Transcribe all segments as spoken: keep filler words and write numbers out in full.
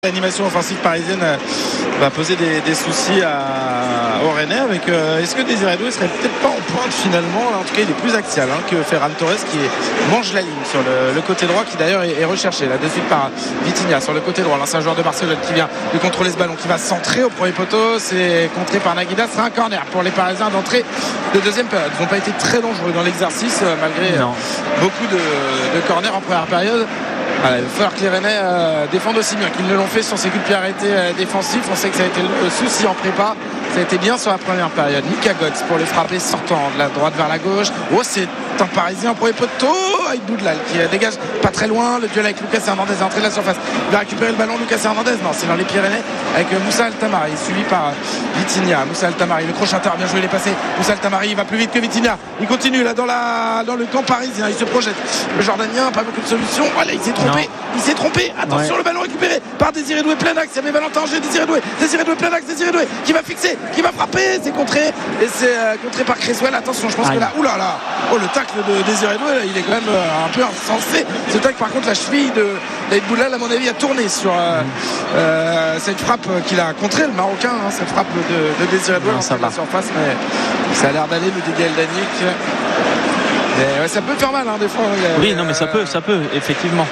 L'animation offensive parisienne va poser des, des soucis à, aux Rennais avec euh, est-ce que Désiré Doué serait peut-être pas en pointe finalement. En tout cas il est plus axial hein, que Ferran Torres qui est, mange la ligne sur le, le côté droit qui d'ailleurs est, est recherché là de suite par Vitinha sur le côté droit, l'ancien joueur de Barcelone qui vient de contrôler ce ballon, qui va centrer au premier poteau. C'est contré par Naguida, ce sera un corner pour les Parisiens d'entrée de deuxième période. Ils n'ont pas été très dangereux dans l'exercice euh, malgré euh, beaucoup de, de corners en première période. Voilà, il va falloir que les Rennais euh, défendent aussi bien qu'ils ne l'ont fait sur ces coups de pied arrêtés euh, défensifs. On sait que ça a été le souci en prépa. Ça a été bien sur la première période. Mika Götze pour les frapper sortant de la droite vers la gauche. Oh, c'est un Parisien au premier poteau avec Boudlal qui euh, dégage pas très loin. Le duel avec Lucas Hernandez à l'entrée de la surface. Il va récupérer le ballon. Lucas Hernandez, non, c'est dans les pieds Rennais avec euh, Moussa Altamari suivi par euh, Vitinha. Moussa Altamari, le crochet inter, bien joué, il est passé. Moussa Altamari, il va plus vite que Vitinha. Il continue là dans, la, dans le camp parisien. Il se projette. Le Jordanien, pas beaucoup de solutions. Voilà, il s'est trompé. Non. Il s'est trompé. Attention, ouais. Le ballon récupéré par Désiré Doué, plein axe. Il y avait Valentin Angers, Désiré Doué. Désiré Doué, plein axe. Désiré Doué qui va fixer, qui va frapper. C'est contré. Et c'est euh, contré par Cresswell. Attention, je pense Aïe. que là, oulala, là, là. Oh, le tacle de Désiré Doué, là, il est quand même euh, un peu insensé. Ce tacle, par contre, la cheville de David Boudlal, à mon avis, a tourné sur euh, euh, cette frappe qu'il a contrée, le Marocain. Hein, cette frappe de, de Désiré Doué dans la surface. Mais ça a l'air d'aller, le dégât Danic. Ouais, ça peut faire mal, hein, des fois. Oui, non, mais ça peut, ça peut, effectivement.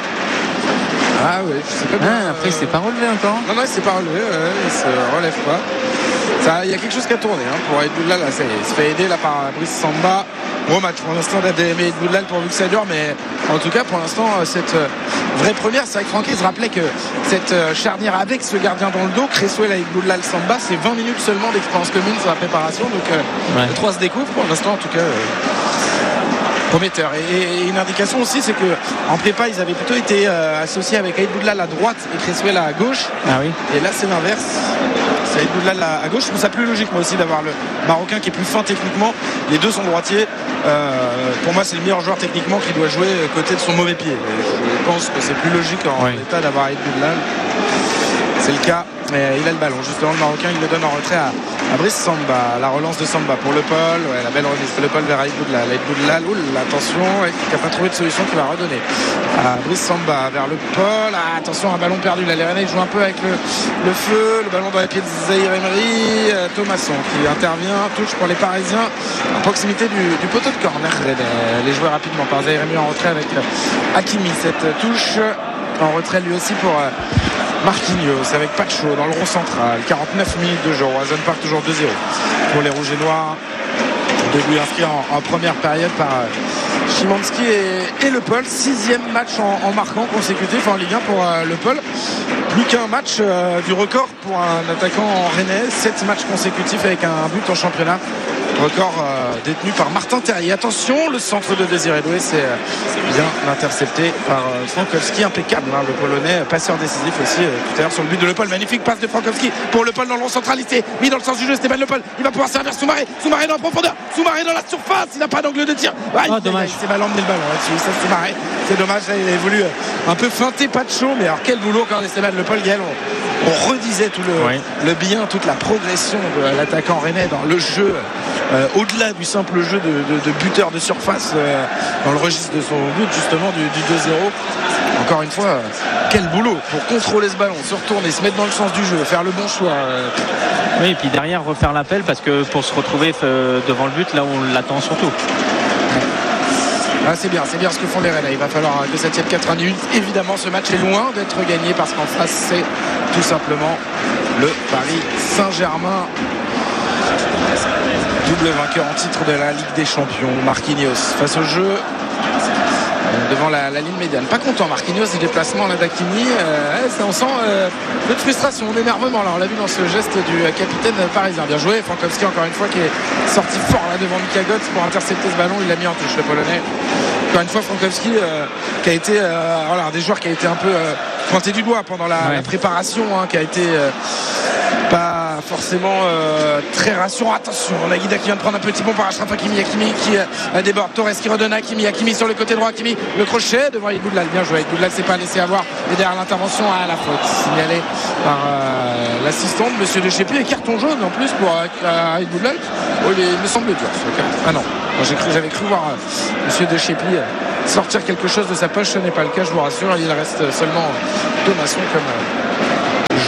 Ah oui, je sais pas bien. Ah, après, il s'est pas relevé encore. Non, non, il s'est pas relevé, ouais, il se relève pas. Il y a quelque chose qui a tourné hein, pour Aïd Boudlal. Là, ça y est, il se fait aider là, par Brice Samba. Gros match pour l'instant d'Aïd Boudlal pourvu que ça dure, mais en tout cas, pour l'instant, cette vraie première, c'est vrai que Francky se rappelait que cette charnière avec ce gardien dans le dos, Cresswell avec Boudlal Samba, c'est vingt minutes seulement d'expérience commune sur la préparation. Donc, euh, ouais. Les trois se découvrent pour l'instant, en tout cas. Euh... prometteur. Et, et une indication aussi, c'est que en prépa, ils avaient plutôt été euh, associés avec Aïd Boudlal à droite et Cresswell à gauche. Ah oui. Et là, c'est l'inverse. C'est Aïd Boudlal à, à gauge. Je trouve ça plus logique, moi aussi, d'avoir le Marocain qui est plus fin techniquement. Les deux sont droitiers. Euh, pour moi, c'est le meilleur joueur techniquement qui doit jouer côté de son mauvais pied. Et je pense que c'est plus logique en oui. état d'avoir Aïd Boudlal. C'est le cas. Et il a le ballon. Justement, le Marocain, il le donne en retrait à, à Brice Samba. La relance de Samba pour Le Paul. Ouais, la belle remise de Le Paul vers Aïd Boudlal. Aïd Boudlal, oula, attention, ouais, qui n'a pas trouvé de solution, qui va redonner à Brice Samba vers Le Paul. Ah, attention, un ballon perdu. Là, les Rennais jouent un peu avec le, le feu. Le ballon dans les pieds de Zahir Emery. Euh, Thomasson qui intervient. Touche pour les Parisiens à proximité du, du poteau de corner. Les joueurs rapidement par Zahir Emery en retrait avec Hakimi. Cette touche en retrait lui aussi pour. Euh, Marquinhos avec Pacho dans le rond central. Quarante-neuf minutes de jeu. Roison Park toujours deux zéro pour les Rouges et Noirs. Deux buts inscrits en, en première période par Szymanski et, et Le Paul. Sixième match en, en marquant consécutif en Ligue un pour euh, Le Paul. Plus qu'un match euh, du record pour un attaquant en Rennais. Sept matchs consécutifs avec un but en championnat. Record euh, détenu par Martin Terrier. Attention, le centre de Désiré Doué, c'est euh, bien intercepté par euh, Frankowski, impeccable, hein, le Polonais, passeur décisif aussi euh, tout à l'heure sur le but de Le Paul. Magnifique passe de Frankowski pour Le Paul dans le rond centralisé, mis dans le sens du jeu. Stéphane Le Paul, il va pouvoir servir Soumaré. Soumaré dans la profondeur, Soumaré dans la surface, il n'a pas d'angle de tir. Ah, oh, il, dommage. Il, il s'est mal emmené le ballon là-dessus. Ça, Soumaré, c'est dommage. Là, il a voulu euh, un peu feinter Pacho, mais alors quel boulot quand Stéphane Le Paul, Gaël, on, on redisait tout le, oui. le bien, toute la progression de l'attaquant rennais dans le jeu. Euh, au-delà du simple jeu de, de, de buteur de surface euh, dans le registre de son but justement du, du deux zéro. Encore une fois, euh, quel boulot pour contrôler ce ballon, se retourner, se mettre dans le sens du jeu, faire le bon choix. Euh... Oui, et puis derrière refaire l'appel parce que pour se retrouver euh, devant le but là où on l'attend surtout. Ah, c'est bien, c'est bien ce que font les Rennais. Il va falloir que ça tienne quatre-vingt-dix minutes. Évidemment, ce match est loin d'être gagné parce qu'en face, c'est tout simplement le Paris Saint-Germain. Double vainqueur en titre de la Ligue des Champions. Marquinhos face au jeu devant la, la ligne médiane. Pas content Marquinhos du déplacement là d'Hakimi. Euh, ça, on sent euh, peu de frustration, d'énervement là. On l'a vu dans ce geste du capitaine parisien. Bien joué. Frankowski encore une fois qui est sorti fort là devant Mika Götze pour intercepter ce ballon. Il l'a mis en touche le Polonais. Encore une fois Frankowski euh, qui a été euh, voilà, un des joueurs qui a été un peu euh, pointé du doigt pendant la, ouais. la préparation, hein, qui a été euh, pas forcément euh, très rassurant. Attention, Naguida qui vient de prendre un petit pont par Achraf Hakimi. Hakimi qui euh, déborde, Torres qui redonne à Hakimi. Hakimi sur le côté droit, Hakimi le crochet devant Aïd Boudlal. Bien joué, Aïd Boudlal s'est pas laissé avoir. Et derrière l'intervention à la faute signalée par euh, l'assistante, Monsieur De Chépy, et carton jaune en plus pour euh, Aïd Boudlal. Oh, il, est, il me semble dur. Ah non, moi, j'ai cru, j'avais cru voir euh, Monsieur De Chépy euh, sortir quelque chose de sa poche. Ce n'est pas le cas, je vous rassure. Il reste seulement Thomasson comme. Euh,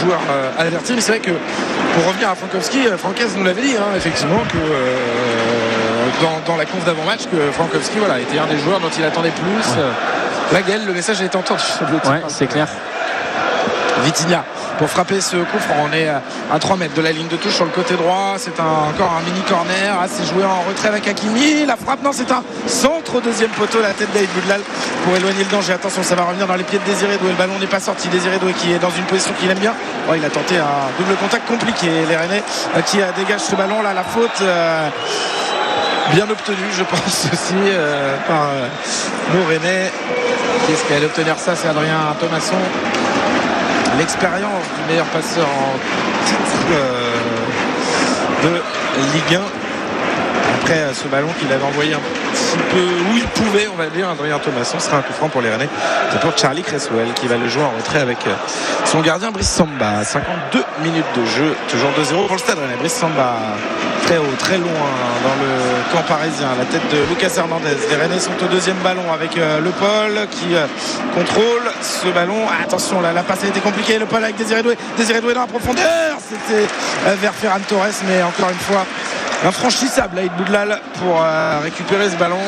joueur euh, averti. Mais c'est vrai que pour revenir à Frankowski, Francaise nous l'avait dit hein, effectivement que euh, dans, dans la conf d'avant-match que Frankowski voilà, était un des joueurs dont il attendait plus. Ouais. La Gaël, le message a été entendu. Ouais, c'est clair. Vitinha pour frapper ce coup franc. On est à trois mètres de la ligne de touche sur le côté droit. C'est un, encore un mini corner. Ah, c'est joué en retrait avec Hakimi. La frappe, non, c'est un centre au deuxième poteau. La tête d'Aïd Boudlal pour éloigner le danger. Attention, ça va revenir dans les pieds de Désiré Doué. Le ballon n'est pas sorti. Désiré Doué qui est dans une position qu'il aime bien. Oh, il a tenté un double contact compliqué. Les Rennais euh, qui euh, dégagent ce ballon là. La faute euh, bien obtenue, je pense aussi euh, par euh, nos Rennais. Qu'est-ce qu'elle obtenir ça? C'est Adrien Thomasson. L'expérience du meilleur passeur en titre euh, de Ligue un. Après euh, ce ballon qu'il avait envoyé un petit peu où il pouvait, on va dire, Adrien Thomasson, sera un coup franc pour les Rennais. C'est pour Charlie Cresswell qui va le jouer en retrait avec euh, son gardien Brice Samba. cinquante-deux minutes de jeu, toujours deux zéro pour le Stade Rennais. Brice Samba très haut, très loin dans le camp parisien, la tête de Lucas Hernandez. Les Rennais sont au deuxième ballon avec euh, Le Paul qui euh, contrôle ce ballon. Ah, attention, là, la passe a été compliquée. Le Paul avec Désiré Doué. Désiré Doué dans la profondeur. C'était euh, vers Ferran Torres, mais encore une fois, infranchissable Aïd Boudlal pour euh, récupérer ce ballon.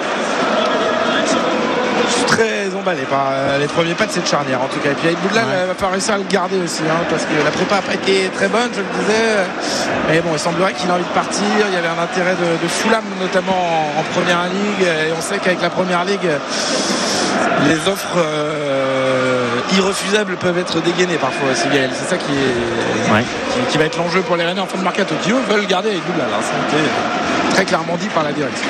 Je suis très emballé par euh, les premiers pas de cette charnière en tout cas. Et puis Aïd Boudlal ouais. va pas réussir à le garder aussi hein, parce que la prépa n'a pas été très bonne, je le disais. Mais bon, il semblerait qu'il a envie de partir. Il y avait un intérêt de, de Fulham notamment en, en première ligue. Et on sait qu'avec la première ligue, les offres euh, irrefusables peuvent être dégainées parfois aussi, Gaël. C'est ça qui, est, ouais. qui, qui va être l'enjeu pour les Rennais en fin de mercato. Qui eux veulent garder Aïd Boudlal. Hein. Ça a été très clairement dit par la direction.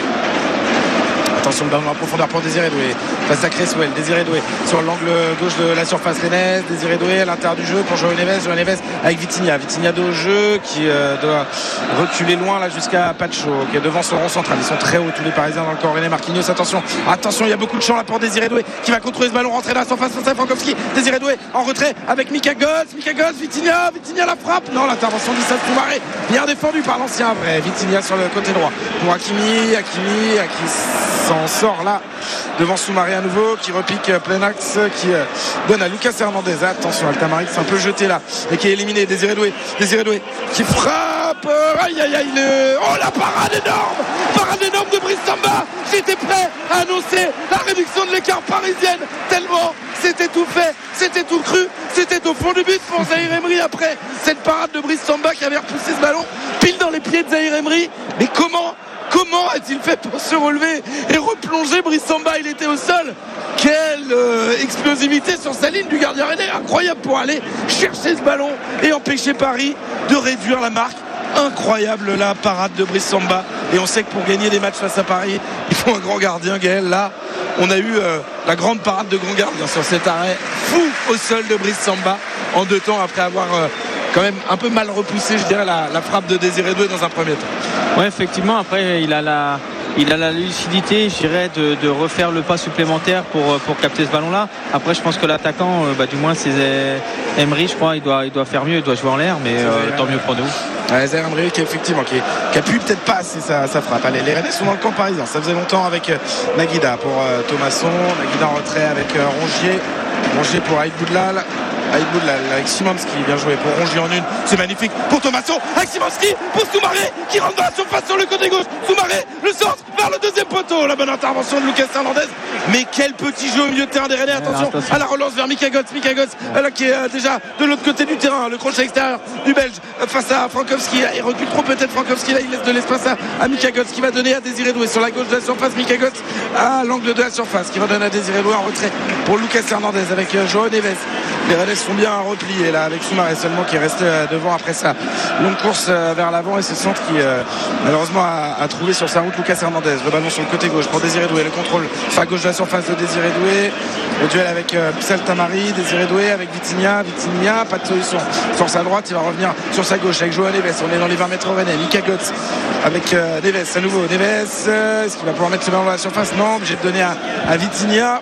Attention, le ballon en profondeur pour Désiré Doué face à Cresswell. Désiré Doué sur l'angle gauche de la surface rennaise. Désiré Doué à l'intérieur du jeu pour João Neves. João Neves avec Vitinha. Vitinha de jeu qui euh, doit reculer loin là jusqu'à Pacho qui est devant son rond central. Ils sont très hauts tous les Parisiens dans le corps rennais. Marquinhos, attention, attention, il y a beaucoup de champs là pour Désiré Doué qui va contrôler ce ballon, rentrer dans la surface face à Frankowski. Désiré Doué en retrait avec Mika Götze. Mika Götze, Vitinha, Vitinha la frappe. Non, l'intervention d'Issa Soumaré bien défendu par l'ancien vrai. Vitinha sur le côté droit pour Hakimi. Hakimi qui s'en sort là devant Soumaré à nouveau qui repique plein axe qui donne à Lucas Hernandez. Attention, Altamari qui s'est un peu jeté là et qui est éliminé. Désiré Doué, Désiré Doué qui frappe. Aïe aïe aïe le... Oh la parade énorme, parade énorme de Brice Samba. J'étais prêt à annoncer la réduction de l'écart parisienne tellement c'était tout fait, c'était tout cru, c'était au fond du but pour Zahir Emery après cette parade de Brice Samba qui avait repoussé ce ballon pile dans les pieds de Zahir Emery. Mais comment Comment a-t-il fait pour se relever et replonger Brice Samba? Il était au sol. Quelle euh, explosivité sur sa ligne du gardien rennais. Incroyable pour aller chercher ce ballon et empêcher Paris de réduire la marque. Incroyable la parade de Brice Samba. Et on sait que pour gagner des matchs face à Paris, il faut un grand gardien, Gaël. Là, on a eu euh, la grande parade de grand gardien sur cet arrêt fou au sol de Brice Samba en deux temps après avoir... Euh, quand même un peu mal repoussé, je dirais, la, la frappe de Désiré Doué dans un premier temps. Ouais, effectivement, après il a la, il a la lucidité, je dirais, de, de refaire le pas supplémentaire pour, pour capter ce ballon là. Après je pense que l'attaquant, bah, du moins c'est Emery, je crois, il doit, il doit faire mieux, il doit jouer en l'air, mais euh, tant mieux pour nous. Ouais, Zahir Emery qui effectivement qui, qui a pu peut-être passer sa, sa frappe. Allez, les Rennais sont dans le camp parisien. Ça faisait longtemps avec euh, Naguida pour euh, Thomasson, Naguida en retrait avec euh, Rongier, Rongier pour Aïd Boudlal. Aïd Boudlal avec Szymanski, bien joué pour Rongier en une, c'est magnifique pour Thomasson avec Szymanski pour Soumaré qui rentre dans la surface sur le côté gauche. Soumaré, le centre vers le deuxième poteau. La bonne intervention de Lucas Hernandez. Mais quel petit jeu au milieu de terrain des Rennais. Attention, attention à la relance vers Mika Götze. Mika Götze là, qui est euh, déjà de l'autre côté du terrain. Le crochet extérieur du Belge euh, face à Frankowski. Il recule trop peut-être Frankowski. Là il laisse de l'espace à, à Mika Götze qui va donner à Désiré Doué sur la gauche de la surface. Mika Götze à l'angle de la surface qui redonne à Désiré Doué en retrait pour Lucas Hernandez avec euh, João Neves. Les Rennais sont bien repliés là avec Soumaré seulement qui est resté devant après sa longue course vers l'avant et c'est ce centre qui euh, malheureusement a, a trouvé sur sa route Lucas Hernandez. Le ballon sur le côté gauche pour Désiré Doué, le contrôle sur la gauche de la surface de Désiré Doué, le duel avec euh, Psel Tamari. Désiré Doué avec Vitinha, Vitinha pas de solution sur sa droite, il va revenir sur sa gauche avec João Neves. On est dans les vingt mètres Rennais. Mika Götze avec euh, Neves à nouveau. Neves, euh, est-ce qu'il va pouvoir mettre ce ballon dans la surface? Non, obligé de donner à, à Vitinha.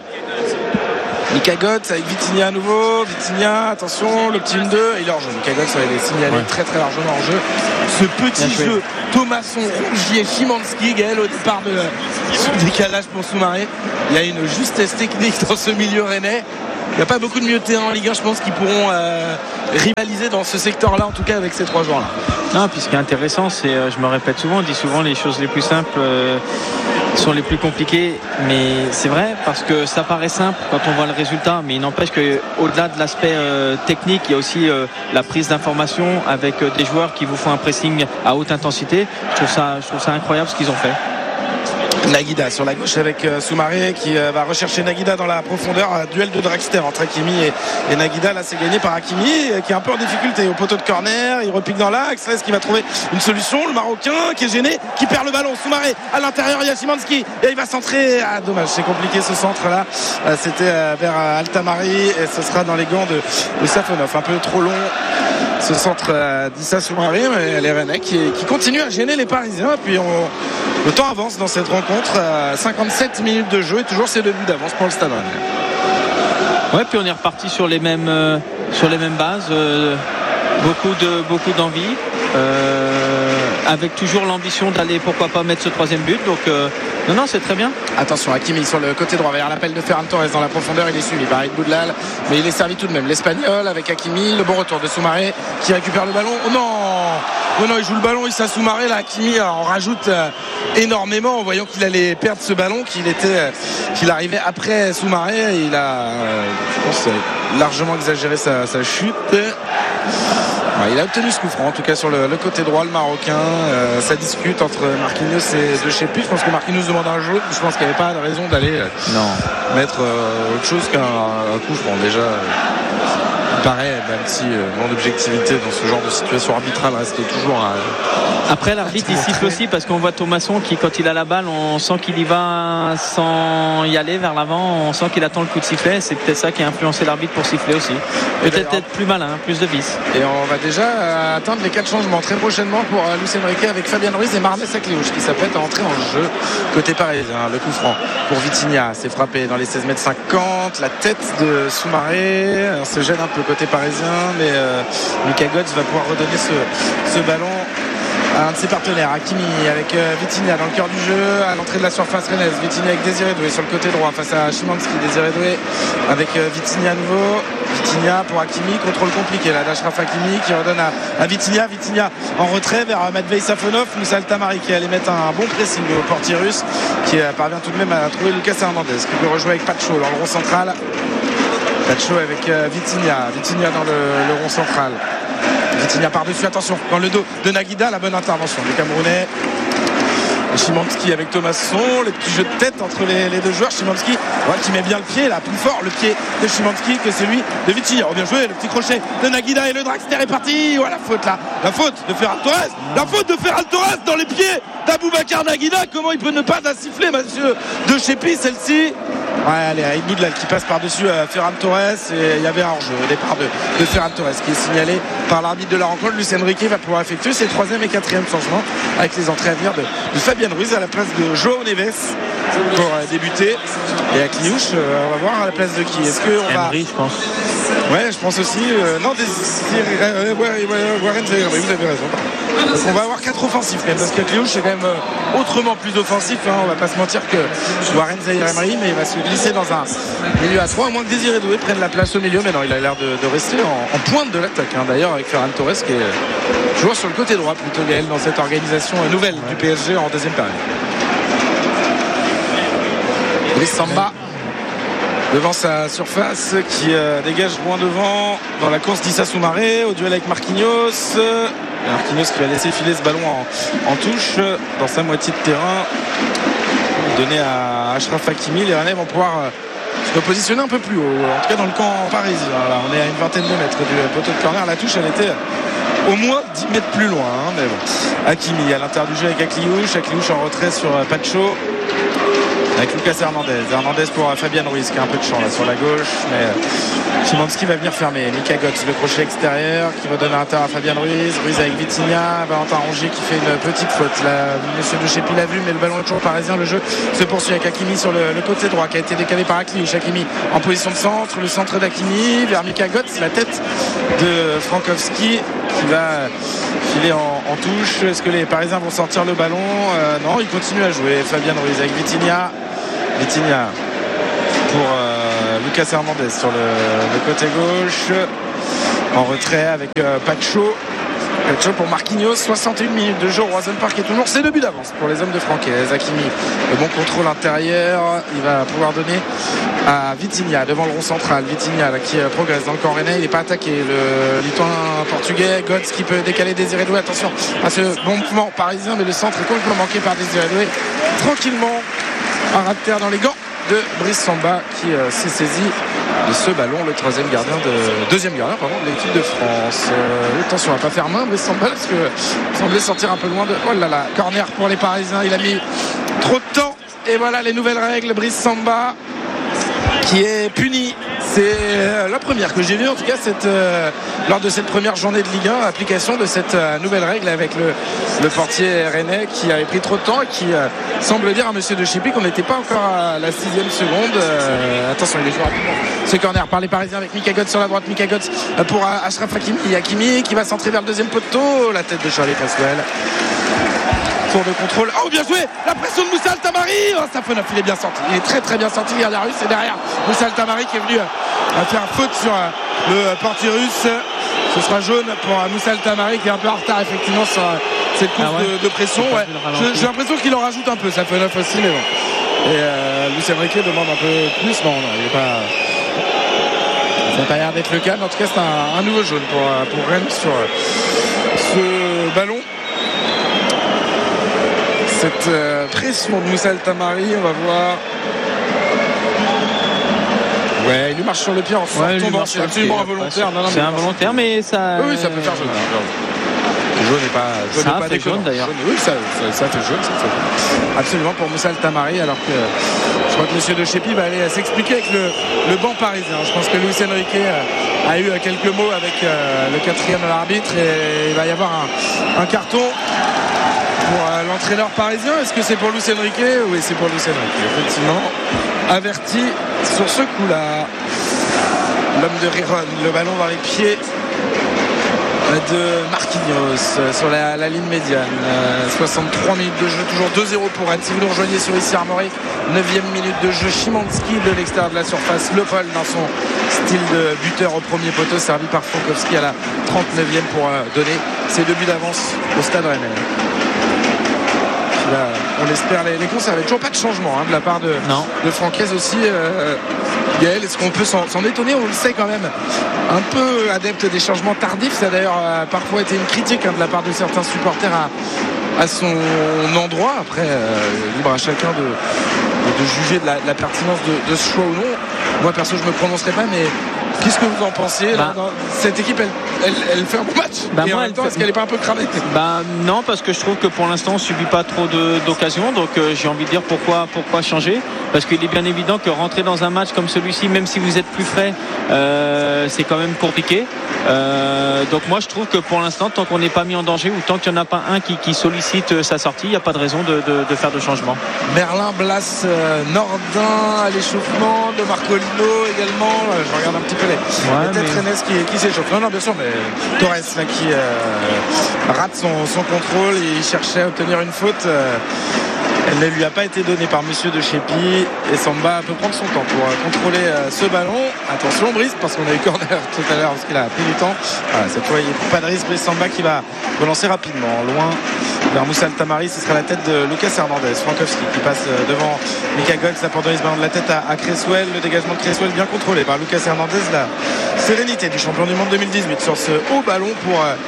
Mika Götze avec Vitinha à nouveau. Vitinha, attention, le petit un deux. Il est hors jeu. Mika Götze, il est signalé ouais. très très largement hors jeu. Ce petit Bien jeu, Thomasson, Rongier, Szymanski, Gaël au départ de ce décalage pour Soumaré. Il y a une justesse technique dans ce milieu rennais. il n'y a pas beaucoup de milieux de terrain en Ligue un, je pense, qui pourront euh, rivaliser dans ce secteur-là, en tout cas avec ces trois joueurs-là. Non, puis ce qui est intéressant, c'est, euh, je me répète souvent, on dit souvent les choses les plus simples euh, sont les plus compliquées, mais c'est vrai parce que ça paraît simple quand on voit le résultat, mais il n'empêche qu'au-delà de l'aspect euh, technique, il y a aussi euh, la prise d'information avec euh, des joueurs qui vous font un pressing à haute intensité. Je trouve ça, je trouve ça incroyable ce qu'ils ont fait. Naguida sur la gauche avec euh, Soumaré qui euh, va rechercher Naguida dans la profondeur. Un duel de dragster entre Hakimi et, et Naguida. Là, c'est gagné par Hakimi euh, qui est un peu en difficulté au poteau de corner. Il repique dans l'axe. Est-ce qu'il va trouver une solution? Le Marocain qui est gêné, qui perd le ballon. Soumaré à l'intérieur. Il y a Szymanski et il va centrer. Ah, dommage, c'est compliqué ce centre-là. Euh, c'était euh, vers euh, Altamari et ce sera dans les gants de, de Safonov. Un peu trop long ce centre euh, d'Issa Soumaré, mais les Rennais qui, qui continuent à gêner les Parisiens. Et puis on, le temps avance dans cette rencontre. Euh, cinquante-sept minutes de jeu et toujours ces deux buts d'avance pour le Stade Rennais. Ouais, puis on est reparti sur les mêmes euh, sur les mêmes bases. Euh, beaucoup de beaucoup d'envie. Euh, avec toujours l'ambition d'aller pourquoi pas mettre ce troisième but, donc euh, non non c'est très bien. Attention, Hakimi sur le côté droit vers l'appel de Ferran Torres dans la profondeur, il est suivi par Aïd Boudlal, mais il est servi tout de même. L'Espagnol avec Hakimi, le bon retour de Soumaré qui récupère le ballon. Oh non, oh non, il joue le ballon, il s'est Soumaré là. Hakimi en rajoute euh, énormément en voyant qu'il allait perdre ce ballon, qu'il était euh, qu'il arrivait après Soumaré. Il a euh, je pense largement exagéré sa, sa chute. Ouais, il a obtenu ce coup franc en tout cas sur le, le côté droit, le Marocain. Euh, ça discute entre Marquinhos et De Chepi. Je pense que Marquinhos demande un jeu. Je pense qu'il n'y avait pas de raison d'aller euh, non. mettre euh, autre chose qu'un un coup franc. Déjà, euh, il paraît, même si euh, mon objectivité dans ce genre de situation arbitrale reste toujours à, après l'arbitre il siffle aussi parce qu'on voit Thomasson qui quand il a la balle on sent qu'il y va sans y aller vers l'avant, on sent qu'il attend le coup de sifflet. C'est peut-être ça qui a influencé l'arbitre pour siffler aussi. Peut-être être plus malin, plus de vis. Et on va déjà atteindre les quatre changements très prochainement pour Luis Enrique avec Fabien Ruiz et Marnès Akliouche qui s'apprête à entrer en jeu côté parisien. Le coup franc pour Vitinha, c'est frappé dans les seize mètres cinquante. La tête de Soumaré, on se gêne un peu côté parisien, mais euh, Mika Götze va pouvoir redonner ce, ce ballon à un de ses partenaires. Hakimi avec euh, Vitinha dans le cœur du jeu à l'entrée de la surface rennaise. Vitinha avec Désiré Doué sur le côté droit face à Szymanski. Désiré Doué avec euh, Vitinha à nouveau. Vitinha pour Hakimi, contrôle compliqué là d'Achraf Hakimi qui redonne à, à Vitinha. Vitinha en retrait vers Matvei Safonov. Moussa Altamari qui allait mettre un bon pressing au portier russe qui euh, parvient tout de même à trouver Lucas Hernandez qui peut rejouer avec Pacho dans le rond central. Pacho avec euh, Vitinha. Vitinha dans le, le rond central. Vitinha par-dessus, attention, dans le dos de Naguida, la bonne intervention du Camerounais. Szymanski avec Thomasson, les petits jeux de tête entre les, les deux joueurs. Szymanski ouais, qui met bien le pied là, plus fort le pied de Szymanski que celui de Vitinha. Oh, bien joué, le petit crochet de Naguida et le dragster est parti. Voilà, la faute là, la faute de Ferran Torres, la faute de Ferran Torres dans les pieds d'Aboubacar Naguida. Comment il peut ne pas la siffler, monsieur De Chepi, celle-ci? Ouais, allez, Aïd Boudlal qui passe par-dessus euh, Ferran Torres et il y avait un hors-jeu au départ de, de Ferran Torres qui est signalé par l'arbitre de la rencontre. Luis Enrique va pouvoir effectuer ses troisième et quatrième changements avec les entrées à venir de, de Fabien Ruiz à la place de João Neves pour euh, débuter et à Kliouche euh, on va voir à la place de qui. Est-ce que on va... Emery, je pense. Ouais, je pense aussi. Euh, non, des... euh, ouais, ouais, ouais, Warren, vous avez raison. Donc on va avoir quatre offensifs même, parce que Kliouche est quand même euh, autrement plus offensif, hein. On va pas se mentir que Warren Zaïre Emery, mais il va se glisser dans un milieu à trois, à moins que Désiré Doué prenne la place au milieu. Mais non, il a l'air de, de rester en, en pointe de l'attaque, hein. D'ailleurs avec Ferran Torres qui est joueur sur le côté droit plutôt Gaël dans cette organisation nouvelle du P S G en deuxième période. Brice Samba devant sa surface qui euh, dégage loin devant dans la course d'Issa Soumaré au duel avec Marquinhos. Marquinhos qui va laisser filer ce ballon en, en touche dans sa moitié de terrain, donné à Achraf Hakimi. Les Rennais vont pouvoir euh, se repositionner un peu plus haut, en tout cas dans le camp parisien. Voilà, on est à une vingtaine de mètres du poteau de corner. La touche elle était au moins dix mètres plus loin, hein, mais bon. Hakimi à l'intérieur du jeu avec Akliouche. Akliouche en retrait sur euh, Pacho avec Lucas Hernandez. Hernandez pour Fabien Ruiz qui a un peu de champ là sur la gauche, mais Szymanski va venir fermer. Mika Götze, le crochet extérieur qui redonne à l'intérieur à Fabien Ruiz. Ruiz avec Vitinha, Valentin Rongier qui fait une petite faute. Là, monsieur De Chepi l'a vu, mais le ballon est toujours parisien. Le jeu se poursuit avec Hakimi sur le, le côté droit qui a été décalé par Akliouche. Hakimi en position de centre, le centre d'Hakimi vers Mika Götze, la tête de Frankowski qui va filer en, en touche. Est-ce que les Parisiens vont sortir le ballon? euh, Non, ils continuent à jouer. Fabien Ruiz avec Vitinha. Vitinha pour euh, Lucas Hernandez sur le, le côté gauche en retrait avec euh, Pacho. Pacho pour Marquinhos. Soixante et une minutes de jeu au Roison Park et toujours c'est deux buts d'avance pour les hommes de Francaise. Hakimi, le bon contrôle intérieur, il va pouvoir donner à Vitinha devant le rond central. Vitinha là, qui progresse dans le camp rennais, il n'est pas attaqué. Le lituan portugais Götze qui peut décaler Désiré Doué. Attention à ce bon mouvement parisien, mais le centre est complètement manqué par Désiré Doué. Tranquillement, un ras de terre dans les gants de Brice Samba qui euh, s'est saisi de ce ballon, le troisième gardien de deuxième gardien pardon, de l'équipe de France. Euh, attention, on va pas faire main Brice Samba parce que il semblait sortir un peu loin de. Oh là là, corner pour les Parisiens, il a mis trop de temps. Et voilà les nouvelles règles. Brice Samba qui est puni. C'est la première que j'ai vue en tout cas cette, euh, lors de cette première journée de Ligue un, application de cette euh, nouvelle règle avec le, le portier rennais qui avait pris trop de temps et qui euh, semble dire à monsieur de Chépi qu'on n'était pas encore à la sixième seconde. Euh, attention, il est joué rapidement ce corner par les Parisiens avec Mika Götze sur la droite. Mika Götze pour euh, Achraf Hakimi. Hakimi qui va centrer vers le deuxième poteau. La tête de Charlie Cresswell. Tour de contrôle. Oh bien joué. La pression de Moussa Altamari. Oh, Safonov, il est bien sorti. Il est très très bien sorti. Regarde la russe et derrière Moussa Altamari qui est venu euh, faire faute sur euh, le portier russe. Ce sera jaune pour euh, Moussa Altamari qui est un peu en retard effectivement sur euh, cette course ah ouais. de, de pression. Ouais. J'ai l'impression qu'il en rajoute un peu. Safonov aussi, mais bon. Et euh, Luis Enrique demande un peu plus. Non, non, il n'est pas. Ça n'a pas l'air d'être le cas. Mais en tout cas, c'est un, un nouveau jaune pour, pour Rennes sur euh, ce ballon. Cette euh, pression de Moussa Altamari, on va voir. Ouais, il lui marche sur le pied en ouais, tombant. C'est absolument involontaire. Non, non, c'est involontaire, mais ça. Oui, ça peut faire jaune. Le jaune n'est pas. Jaune ça n'est pas fait jaune d'ailleurs. Oui, ça, ça, ça fait jaune. Ça fait jaune. Absolument pour Moussa Altamari, alors que je crois que monsieur de Chépi va aller s'expliquer avec le, le banc parisien. Je pense que Luis Enrique a, a eu quelques mots avec euh, le quatrième de l'arbitre et il va y avoir un, un carton. Pour euh, l'entraîneur parisien, est-ce que c'est pour Luis Enrique? Oui, c'est pour Luis Enrique, effectivement. Averti sur ce coup-là. L'homme de Riron, le ballon dans les pieds de Marquinhos sur la, la ligne médiane. Euh, soixante-trois minutes de jeu, toujours deux zéro pour Rennes. Si vous nous rejoignez sur ici Armorique, neuvième minute de jeu. Szymanski de l'extérieur de la surface. Le Paul dans son style de buteur au premier poteau, servi par Frankowski à la trente-neuvième pour euh, donner ses deux buts d'avance au Stade Rennais. Là, on espère les, les conserver. Toujours pas de changement hein, de la part de, de Francaise aussi. Euh, Gaël, est-ce qu'on peut s'en, s'en étonner? On le sait quand même. Un peu adepte des changements tardifs. Ça a d'ailleurs euh, parfois été une critique hein, de la part de certains supporters à, à son endroit. Après, euh, libre à chacun de, de, de juger de la, de la pertinence de, de ce choix ou non. Moi perso, je ne me prononcerai pas, mais qu'est-ce que vous en pensez bah, là, cette équipe, elle, elle, elle fait un bon match bah et moi, en même temps, fait... est-ce qu'elle n'est pas un peu cramée? Bah non, parce que je trouve que pour l'instant on ne subit pas trop de, d'occasions. Donc euh, j'ai envie de dire pourquoi, pourquoi changer. Parce qu'il est bien évident que rentrer dans un match comme celui-ci, même si vous êtes plus frais, euh, c'est quand même compliqué. Euh, donc moi je trouve que pour l'instant, tant qu'on n'est pas mis en danger ou tant qu'il n'y en a pas un qui, qui sollicite sa sortie, il n'y a pas de raison de, de, de faire de changement. Merlin, Blas, euh, Nordin à l'échauffement, de Marcolino également. Je regarde un petit peu les, ouais, les têtes mais... rennaises qui, qui s'échauffent. Non, non, bien sûr, mais Torres là qui euh, rate son, son contrôle et il cherchait à obtenir une faute. Euh, Elle ne lui a pas été donnée par monsieur de Chépi et Samba peut prendre son temps pour euh, contrôler euh, ce ballon. Attention Brice, parce qu'on a eu corner tout à l'heure parce qu'il a pris du temps. Voilà, cette fois il n'y a pas de risque. Brice Samba qui va relancer rapidement loin vers Moussa Altamari. Ce sera la tête de Lucas Hernandez. Frankowski qui passe euh, devant Mika Götze pour donner ce ballon de la tête à, à Cresswell. Le dégagement de Cresswell bien contrôlé par Lucas Hernandez. La sérénité du champion du monde deux mille dix-huit sur ce haut ballon pour euh,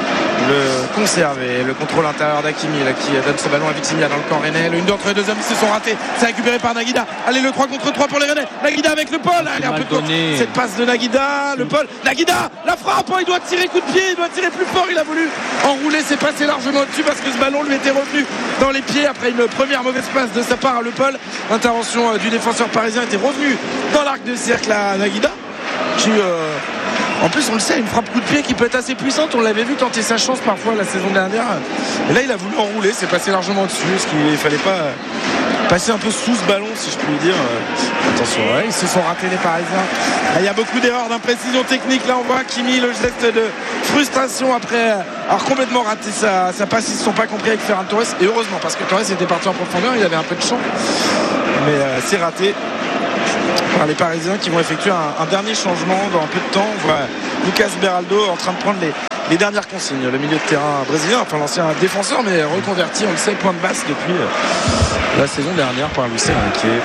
le conserver, le contrôle intérieur d'Hakimi là, qui donne ce ballon à Vitinha dans le camp rennais. L'une d'entre les deux hommes se sont ratés, c'est récupéré par Naguida. Allez, le trois contre trois pour les Rennais. Naguida avec le Paul, allez, un peu de cette passe de Naguida, le Paul, Naguida, la frappe, oh, il doit tirer coup de pied, il doit tirer plus fort, il a voulu enrouler, c'est passé largement au-dessus parce que ce ballon lui était revenu dans les pieds après une première mauvaise passe de sa part à le Paul. Intervention du défenseur parisien était revenu dans l'arc de cercle à Naguida qui euh, en plus on le sait, une frappe coup de pied qui peut être assez puissante. On l'avait vu tenter sa chance parfois la saison dernière et là il a voulu enrouler, c'est passé largement dessus. Est-ce qu'il ne fallait pas passer un peu sous ce ballon si je puis dire? Attention, ouais, ils se sont ratés les Parisiens. Là, il y a beaucoup d'erreurs, d'imprécision technique. Là on voit Kimi, le geste de frustration après avoir complètement raté sa, sa passe. Ils ne se sont pas compris avec Ferran Torres et heureusement parce que Torres était parti en profondeur, il avait un peu de champ mais euh, c'est raté. par les Parisiens qui vont effectuer un, un dernier changement dans un peu de temps. On voit Lucas Beraldo en train de prendre les, les dernières consignes. Le milieu de terrain brésilien, enfin l'ancien défenseur, mais reconverti, on le sait, point de basse depuis euh, la saison dernière par Luis Enrique.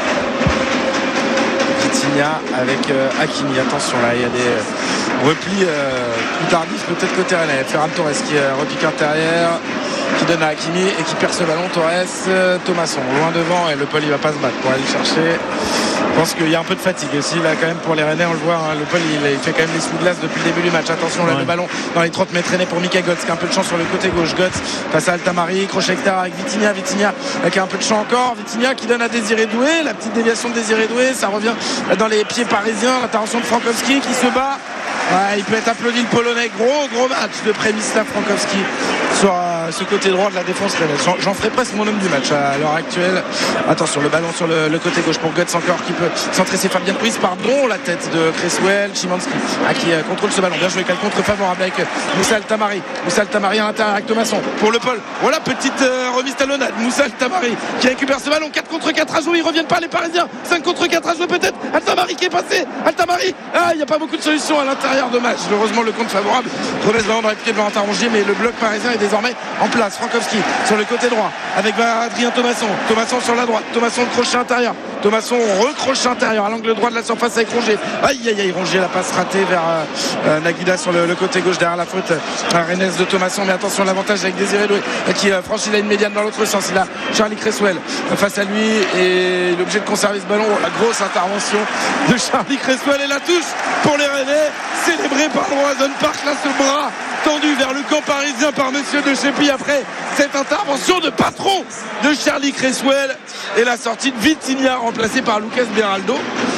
Vitinha avec euh, Hakimi. Attention là, il y a des euh, replis euh, plus tardifs peut-être côté Rennais. Ferran Torres qui euh, repique intérieur, qui donne à Hakimi et qui perd ce ballon. Torres, euh, Thomasson loin devant et le Paul il va pas se battre pour aller le chercher. Je pense qu'il y a un peu de fatigue aussi là quand même pour les Rennais, on le voit, hein, le Paul il, il fait quand même les sous-glaces depuis le début du match. Attention là, ouais. Le ballon dans les trente mètres Rennais pour Mika Götze qui a un peu de chance sur le côté gauche. Götze face à Altamari, crochet extérieur avec Vitinha, Vitinha qui a un peu de champ encore, Vitinha qui donne à Désiré Doué, la petite déviation de Désiré Doué, ça revient dans les pieds parisiens, l'intervention de Frankowski qui se bat. Ouais, il peut être applaudi le Polonais, gros gros match de Przemysław Frankowski sur euh, ce côté droit de la défense rennaise. J'en, j'en ferai presque mon homme du match à l'heure actuelle. Attention, le ballon sur le, le côté gauche pour Götze encore qui peut centrer ses Fabien Ruiz, pardon, la tête de Cresswell, Szymanski ah, qui euh, contrôle ce ballon, bien joué, quel contre favorable avec Moussa Altamari, Moussa Altamari à l'intérieur avec Thomasson pour le Paul, voilà petite euh, remise talonnade, Moussa Altamari qui récupère ce ballon, quatre contre quatre à jouer, ils reviennent pas les Parisiens, cinq contre quatre à jouer peut-être, Altamari qui est passé, Altamari, ah il n'y a pas beaucoup de solutions à l'intérieur de match, heureusement le compte favorable, remet ce ballon dans les pieds de Valentin Rongier, mais le bloc parisien est désormais en place. Frankowski sur le côté droit avec Adrien Thomasson, Thomasson sur la droite, Thomasson le crochet intérieur, Thomasson recrochet intérieur à l'angle droit de la surface avec Rongier, aïe aïe aïe, Rongier la passe ratée vers euh, Naguida sur le, le côté gauche derrière la faute à Rennes de Thomasson, mais attention l'avantage avec Désiré Doué qui euh, franchit la ligne médiane dans l'autre sens, il a Charlie Cresswell face à lui et il est obligé de conserver ce ballon, la grosse intervention de Charlie Cresswell et la touche pour les Rennais célébrée par Roazhon Park, là ce bras tendu vers le camp parisien par monsieur De Chépy après cette intervention de patron de Charlie Cresswell et la sortie de Vitinha remplacé par Lucas Beraldo.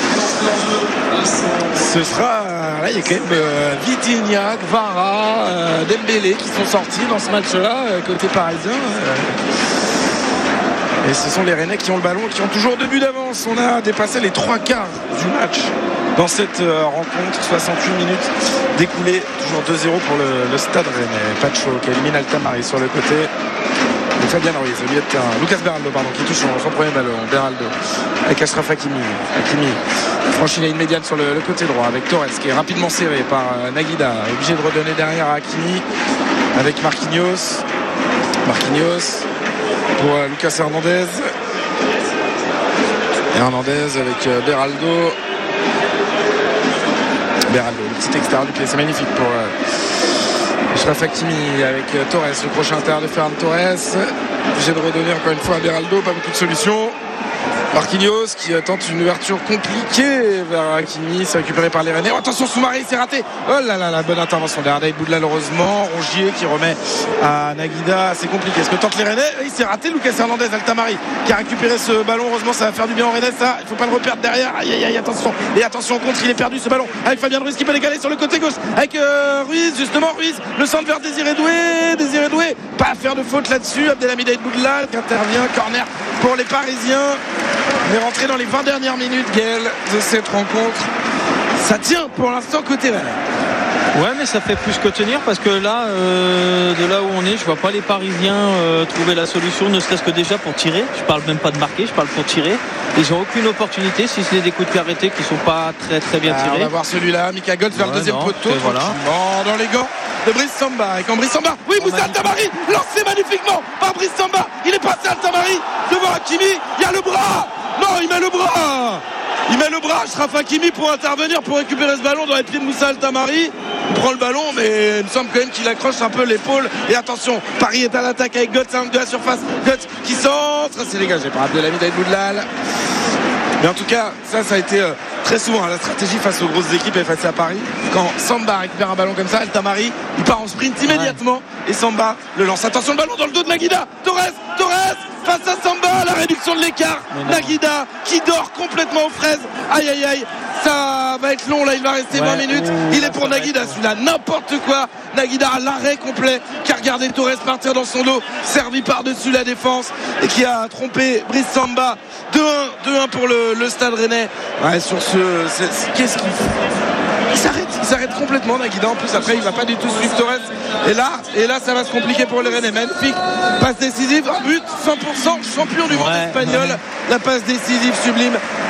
Ce sera là il y a quand même euh, Vitinha, Kvara, euh, Dembélé qui sont sortis dans ce match là euh, côté parisien euh. Et ce sont les Rennais qui ont le ballon, qui ont toujours deux buts d'avance. On a dépassé les trois quarts du match dans cette euh, rencontre. soixante-huit minutes découlées. Toujours deux zéro pour le, le stade Rennais. Pacho qui élimine Altamari sur le côté. Et Fabien Ruiz, au milieu de terrain. Lucas Beraldo, pardon, qui touche son, son premier ballon. Beraldo avec Achraf Hakimi. Hakimi franchit la ligne médiane sur le, le côté droit avec Torres qui est rapidement serré par euh, Naguida. Obligé de redonner derrière à Hakimi avec Marquinhos. Marquinhos pour euh, Lucas Hernandez. Hernandez avec euh, Beraldo. Beraldo, le petit extérieur du pied, c'est magnifique pour euh, Achraf Hakimi avec euh, Torres, le prochain intérieur de Ferran Torres. Obligé de redonner encore une fois à Beraldo, pas beaucoup de solutions. Marquinhos qui tente une ouverture compliquée vers Hakimi, c'est récupéré par les Rennais. Oh, attention, Soumaré, c'est raté. Oh là là, la bonne intervention derrière David Boudlal, heureusement. Rongier qui remet à Naguida, c'est compliqué. Est-ce que tente les Rennais? Il s'est raté. Lucas Hernandez, Altamari qui a récupéré ce ballon. Heureusement, ça va faire du bien aux Rennais, ça. Il faut pas le reperdre derrière. Aïe aïe aïe, attention. Et attention au contre, il est perdu ce ballon avec Fabien Ruiz qui peut l'égaler sur le côté gauche. Avec euh, Ruiz, justement, Ruiz, le centre vers Désiré Doué. Désiré Doué, pas à faire de faute là-dessus. Abdelhamid David Boudlal qui intervient. Corner pour les Parisiens. On est rentré dans les vingt dernières minutes, Gaël, de cette rencontre. Ça tient pour l'instant côté Rennais. Ouais, mais ça fait plus que tenir parce que là, euh, de là où on est, je vois pas les Parisiens euh, trouver la solution, ne serait-ce que déjà pour tirer. Je parle même pas de marquer, je parle pour tirer. Ils n'ont aucune opportunité, si ce n'est des coups de pied arrêtés qui sont pas très très bien tirés. Ah, on va voir celui-là, Mika Götze vers ouais, le deuxième non, poteau. Voilà. Dans les gants de Brice Samba. Et quand Brice Samba, oui, Moussa Altamari, lancé magnifiquement par Brice Samba. Il est passé Altamari devant Hakimi. Il y a le bras. Non, il met le bras. Il met le bras, Achraf Hakimi pour intervenir, pour récupérer ce ballon dans les pieds de Moussa Altamari. Il prend le ballon, mais il me semble quand même qu'il accroche un peu l'épaule. Et attention, Paris est à l'attaque avec Götze, un de la surface. Götze qui centre, c'est dégagé par Abdelhamid David Boudlal. Mais en tout cas, ça, ça a été euh, très souvent hein, la stratégie face aux grosses équipes et face à Paris. Quand Samba récupère un ballon comme ça, Altamari, il part en sprint immédiatement. Ouais. Et Samba le lance. Attention, le ballon dans le dos de Naguida. Torres, Torres face à Samba, la réduction de l'écart. Naguida qui dort complètement aux fraises. Aïe aïe aïe, ça va être long là, il va rester ouais, vingt minutes. Ouh, il est pour Naguida celui-là, n'importe quoi. Naguida à l'arrêt complet qui a regardé Torres partir dans son dos, servi par-dessus la défense et qui a trompé Brice Samba. deux un, deux un pour le, le stade Rennais. Ouais, sur ce, c'est, c'est, qu'est-ce qu'il fait? Il s'arrête, il s'arrête complètement Naguida. En plus après il va pas du tout suivre Torres. Et là, et là ça va se compliquer pour les Rennais. Magnifique passe décisive, un but cent pour cent champion du monde ouais, espagnol. Ouais. La passe décisive sublime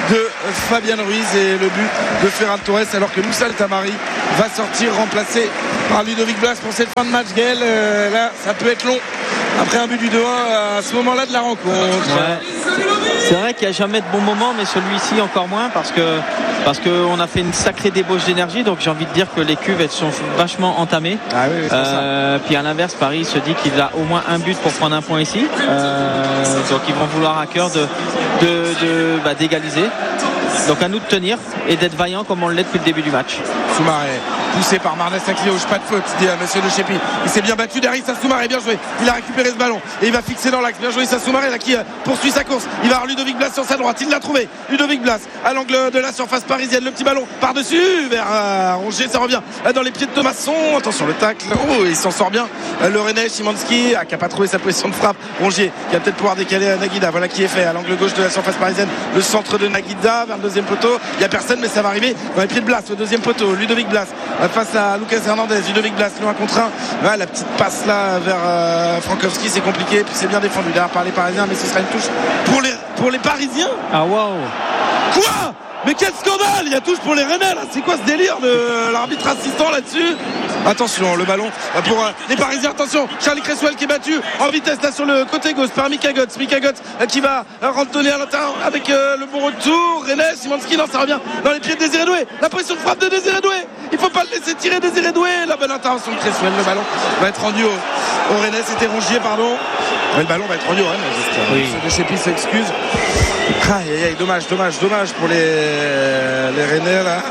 de Fabien Ruiz et le but de Ferran Torres, alors que Moussa Altamari va sortir remplacé par Ludovic Blas pour cette fin de match. Gaël, euh, là ça peut être long après un but du deux un à ce moment-là de la rencontre. Ouais. C'est vrai qu'il n'y a jamais de bon moment, mais celui-ci encore moins, parce que parce qu'on a fait une sacrée débauche d'énergie, donc j'ai envie de dire que les cuves elles sont vachement entamées. Ah oui, oui, euh, puis à l'inverse, Paris se dit qu'il a au moins un but pour prendre un point ici, euh, donc ils vont vouloir à cœur de, de, de bah, d'égaliser. Donc à nous de tenir et d'être vaillants comme on l'est depuis le début du match. Soumaré poussé par Marnès Akliouche, pas de faute, dit à monsieur de Chépi. Il s'est bien battu derrière Issa Soumaré, bien joué. Il a récupéré ce ballon et il va fixer dans l'axe. Bien joué Issa Soumaré là qui poursuit sa course. Il va avoir Ludovic Blas sur sa droite. Il l'a trouvé. Ludovic Blas à l'angle de la surface parisienne. Le petit ballon par-dessus vers euh, Rongier. Ça revient dans les pieds de Thomasson. Attention le tacle. Oh, il s'en sort bien. Le Rennais, Szymanski qui n'a pas trouvé sa position de frappe. Rongier qui va peut-être pouvoir décaler Naguida. Voilà qui est fait à l'angle gauche de la surface parisienne. Le centre de Naguida vers le deuxième poteau. Il n'y a personne, mais ça va arriver dans les pieds de Blas. Le deuxième poteau. Ludovic Blas face à Lucas Hernandez. Ludovic Blas loin contre un. Ouais, la petite passe là vers euh, Frankowski, c'est compliqué. Puis c'est bien défendu derrière par les Parisiens, mais ce sera une touche pour les, pour les Parisiens. Ah waouh! Quoi? Mais quel scandale! Il y a touche pour les Rennais là. C'est quoi ce délire de l'arbitre assistant là-dessus? Attention, le ballon pour euh, les Parisiens. Attention, Charlie Cresswell qui est battu en vitesse là sur le côté gauche par Mika Götze. Mika Götze euh, qui va euh, rentrer à l'intérieur avec euh, le bon retour. Rennais, Szymanski, non, ça revient dans les pieds de Désiré Doué. La pression de frappe de Désiré Doué. Il faut pas le laisser tirer, Désiré Doué. La bonne intervention de Cresswell. Le ballon va être rendu au, au Rennais. C'était Rongier, pardon. Ouais, le ballon va être rendu au Rennais. Oui. De Chépi s'excuse. Aïe, aïe, aïe, dommage, dommage, dommage pour les, les Rennais là.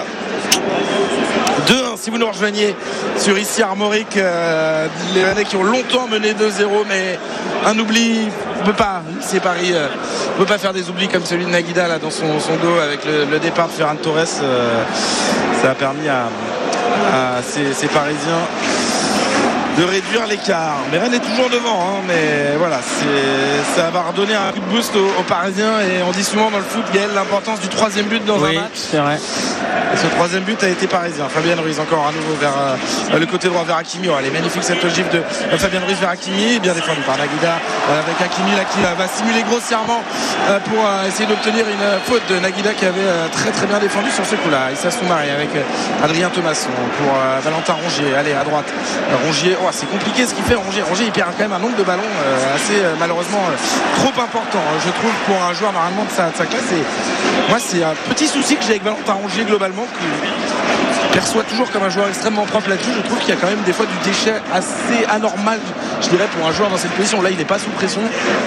deux un si vous nous rejoignez sur ici Armorique, euh, les Rennais qui ont longtemps mené deux zéro, mais un oubli on peut pas, c'est Paris euh, on peut pas faire des oublis comme celui de Naguida là dans son, son dos avec le, le départ de Ferran Torres. Euh, ça a permis à, à ces, ces Parisiens de réduire l'écart. Mais Rennes est toujours devant, hein, mais voilà, c'est, ça va redonner un coup de boost aux, aux Parisiens. Et on dit souvent dans le foot, Gaël, l'importance du troisième but dans oui, un match. C'est vrai. Et ce troisième but a été parisien. Fabien Ruiz encore à nouveau vers euh, le côté droit vers Hakimi. Oh, elle est magnifique cette ogive de euh, Fabien Ruiz vers Hakimi, bien défendu par Naguida euh, avec Hakimi là qui euh, va simuler grossièrement euh, pour euh, essayer d'obtenir une euh, faute de Naguida qui avait euh, très très bien défendu sur ce coup-là. Issa Soumaré avec euh, Adrien Thomasson pour euh, Valentin Rongier. Allez à droite. Euh, Rongier, oh, c'est compliqué ce qu'il fait Rongier. Rongier il perd quand même un nombre de ballons euh, assez euh, malheureusement euh, trop important, euh, je trouve, pour un joueur normalement de sa, de sa classe. Et moi c'est un petit souci que j'ai avec Valentin Rongier globalement, que perçoit toujours comme un joueur extrêmement propre là-dessus. Je trouve qu'il y a quand même des fois du déchet assez anormal, je dirais, pour un joueur dans cette position. Là il n'est pas sous pression,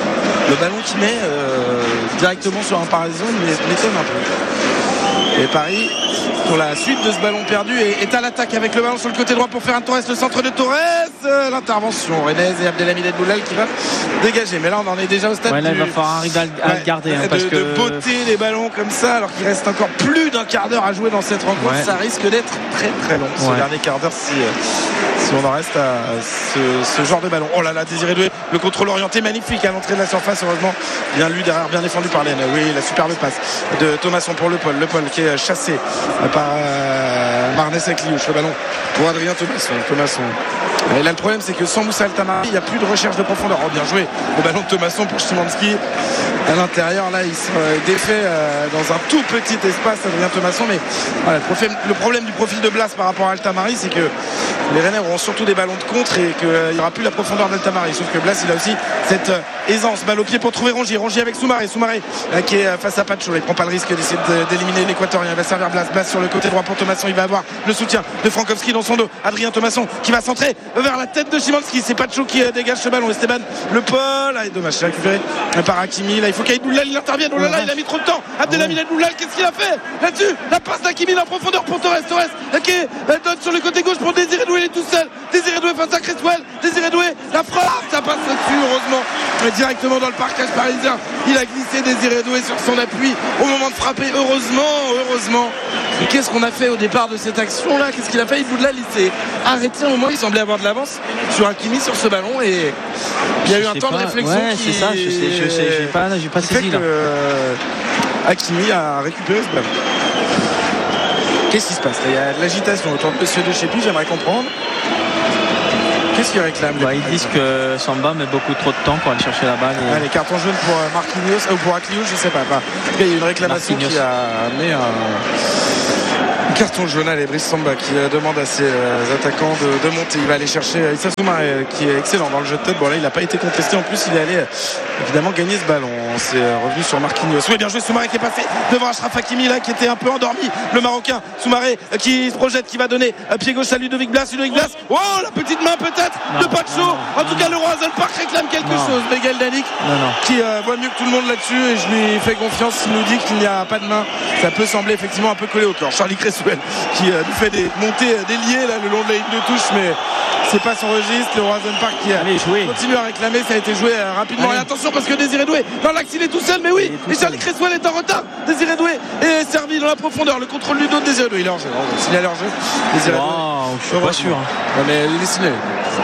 le ballon qu'il met euh, directement sur un Parisien m'étonne un peu. Et Paris pour la suite de ce ballon perdu est à l'attaque avec le ballon sur le côté droit pour Ferran Torres, le centre de Torres, l'intervention Rennes et Abdelhamid Boulal qui va dégager. Mais là on en est déjà au stade ouais, là, du... il va falloir arriver à, à ouais, le garder hein, de, parce de que... botter les ballons comme ça alors qu'il reste encore plus d'un quart d'heure à jouer dans cette rencontre. Ouais. Ça risque d'être très très long ce ouais. dernier quart d'heure si, si on en reste à ce, ce genre de ballon. Oh là là, Désiré Doué, le contrôle orienté magnifique à l'entrée de la surface, heureusement bien lu derrière, bien défendu par Lenne. Oui, la superbe passe de Thomasson pour Le Paul, Le Paul qui est chassé par euh, Marnès Akliouche. Le ballon pour Adrien Thomasson. Thomasson. Et là le problème c'est que sans Moussa Altamari il n'y a plus de recherche de profondeur. Oh, bien joué le ballon de Thomasson pour Szymanski à l'intérieur. Là il se défait euh, dans un tout petit espace Adrien Thomasson. Mais voilà, le, profil, le problème du profil de Blas par rapport à Altamari c'est que les Rennais auront surtout des ballons de contre et qu'il n'y aura plus la profondeur d'Altamari. Sauf que Blas il a aussi cette euh, aisance, balle au pied pour trouver Rongier. Rongier avec Soumaré. Soumaré euh, qui est face à Pacho. Il prend pas le risque d'essayer d'éliminer l'Équatorien. Il va servir Blas. Blas sur le côté droit pour Thomasson. Il va avoir le soutien de Frankowski dans son dos. Adrien Thomasson qui va centrer vers la tête de Szymanski. C'est Pacho qui euh, dégage ce ballon. Esteban Le Paul. Ah, dommage, c'est récupéré par Hakimi. Là il faut qu'Aïd Boulal il intervienne. Oh là là, il a mis trop de temps. Abdelhamid El Boulal, qu'est-ce qu'il a fait là-dessus? La passe d'Hakimi en profondeur pour Torres. Torres qui donne sur le côté gauche pour Désiré Doué. Il est tout seul. Désiré Doué face à Cresswell. Désiré Doué, la frappe, ça passe là-dessus, heureusement. Mais directement dans le parcage parisien. Il a glissé Désiré Doué sur son appui au moment de frapper. Heureusement, heureusement. Et qu'est-ce qu'on a fait au départ de cette action-là? Qu'est-ce qu'il a fait? Il voulait il s'est arrêté au moment où il semblait avoir de l'avance sur Hakimi sur ce ballon et il y a eu un temps pas. de réflexion. Ouais, qui... c'est ça, je sais, je sais, j'ai pas, j'ai pas saisi là. Que, euh, Hakimi a récupéré ce ballon. Qu'est-ce qui se passe? Il y a de l'agitation autour de monsieur de Chépi, j'aimerais comprendre. Qu'est-ce qu'ils réclament? Bah, ils disent que Samba met beaucoup trop de temps pour aller chercher la balle. Et... Allez, carton jaune pour Marquinhos ou pour Akliouche, je sais pas. pas. En tout cas, il y a une réclamation Marquinhos. Qui a amené un carton jaune. Allez, Brice Samba qui demande à ses attaquants de, de monter. Il va aller chercher Issa Soumaré qui est excellent dans le jeu de tête. Bon là, il n'a pas été contesté. En plus, il est allé évidemment gagner ce ballon. C'est revenu sur Marquinhos. Oui, bien joué, Soumaré qui est passé devant Achraf Hakimi là, qui était un peu endormi. Le Marocain Soumaré qui se projette, qui va donner pied gauche à Ludovic Blas. Ludovic Blas. Oh, la petite main peut-être de Pacho. En tout cas, le Roison Park réclame quelque non. chose. Miguel Danic qui euh, voit mieux que tout le monde là-dessus et je lui fais confiance. Il nous dit qu'il n'y a pas de main. Ça peut sembler effectivement un peu collé au corps. Charlie Cresswell qui euh, nous fait des montées euh, déliées là le long de la ligne de touche, mais c'est pas son registre. Le Roison Park qui Allez, continue à réclamer. Ça a été joué euh, rapidement. Allez. Et attention parce que Désiré Doué dans l'axe il est tout seul, mais oui. Et Charlie Cresswell est en retard. Désiré Doué est servi dans la profondeur. Le contrôle du dos de Désiré Doué. Il est hors jeu. S'il est à leur jeu, Désiré Doué. Wow, je suis pas sûr. Hein. Non, mais il est signé.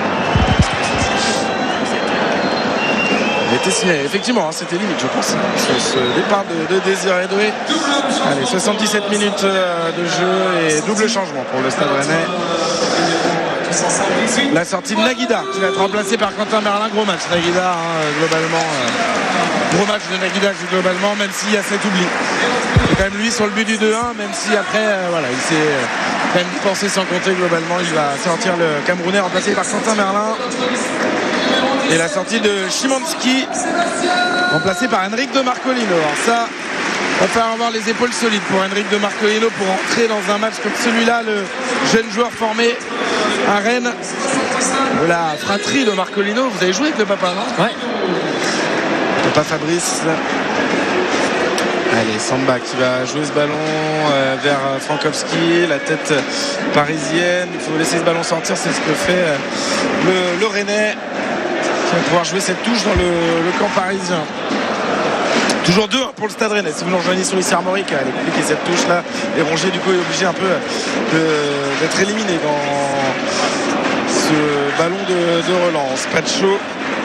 Il était signé, effectivement, hein, c'était limite, je pense, ce, ce départ de, de Désiré Doué. Allez, soixante-dix-sept minutes de jeu et double changement pour le Stade Rennais. La sortie de Naguida qui va être remplacée par Quentin Merlin. Gros match Naguida, hein, globalement. Euh, gros match de Naguida globalement, même s'il y a cet oubli. C'est quand même lui sur le but du deux un, même si après, euh, voilà, il s'est euh, quand même dépensé sans compter globalement. Il va sortir le Camerounais remplacé par Quentin Merlin. Et la sortie de Szymanski remplacé par Henrique de Marcolino. Alors ça, il va falloir avoir les épaules solides pour Henrique de Marcolino pour entrer dans un match comme celui-là. Le jeune joueur formé à Rennes de la fratrie de Marcolino. Vous avez joué avec le papa, non? Ouais. Papa Fabrice. Allez, Samba qui va jouer ce ballon euh, vers Frankowski, la tête parisienne. Il faut laisser ce ballon sortir, c'est ce que fait euh, le, le Rennais qui va pouvoir jouer cette touche dans le, le camp parisien. Toujours deux pour le Stade Rennais. Si vous nous rejoignez sur ici Armorique, elle est compliquée cette touche là. Et Rongier du coup est obligé un peu de, d'être éliminé dans ce ballon de, de relance. Pacho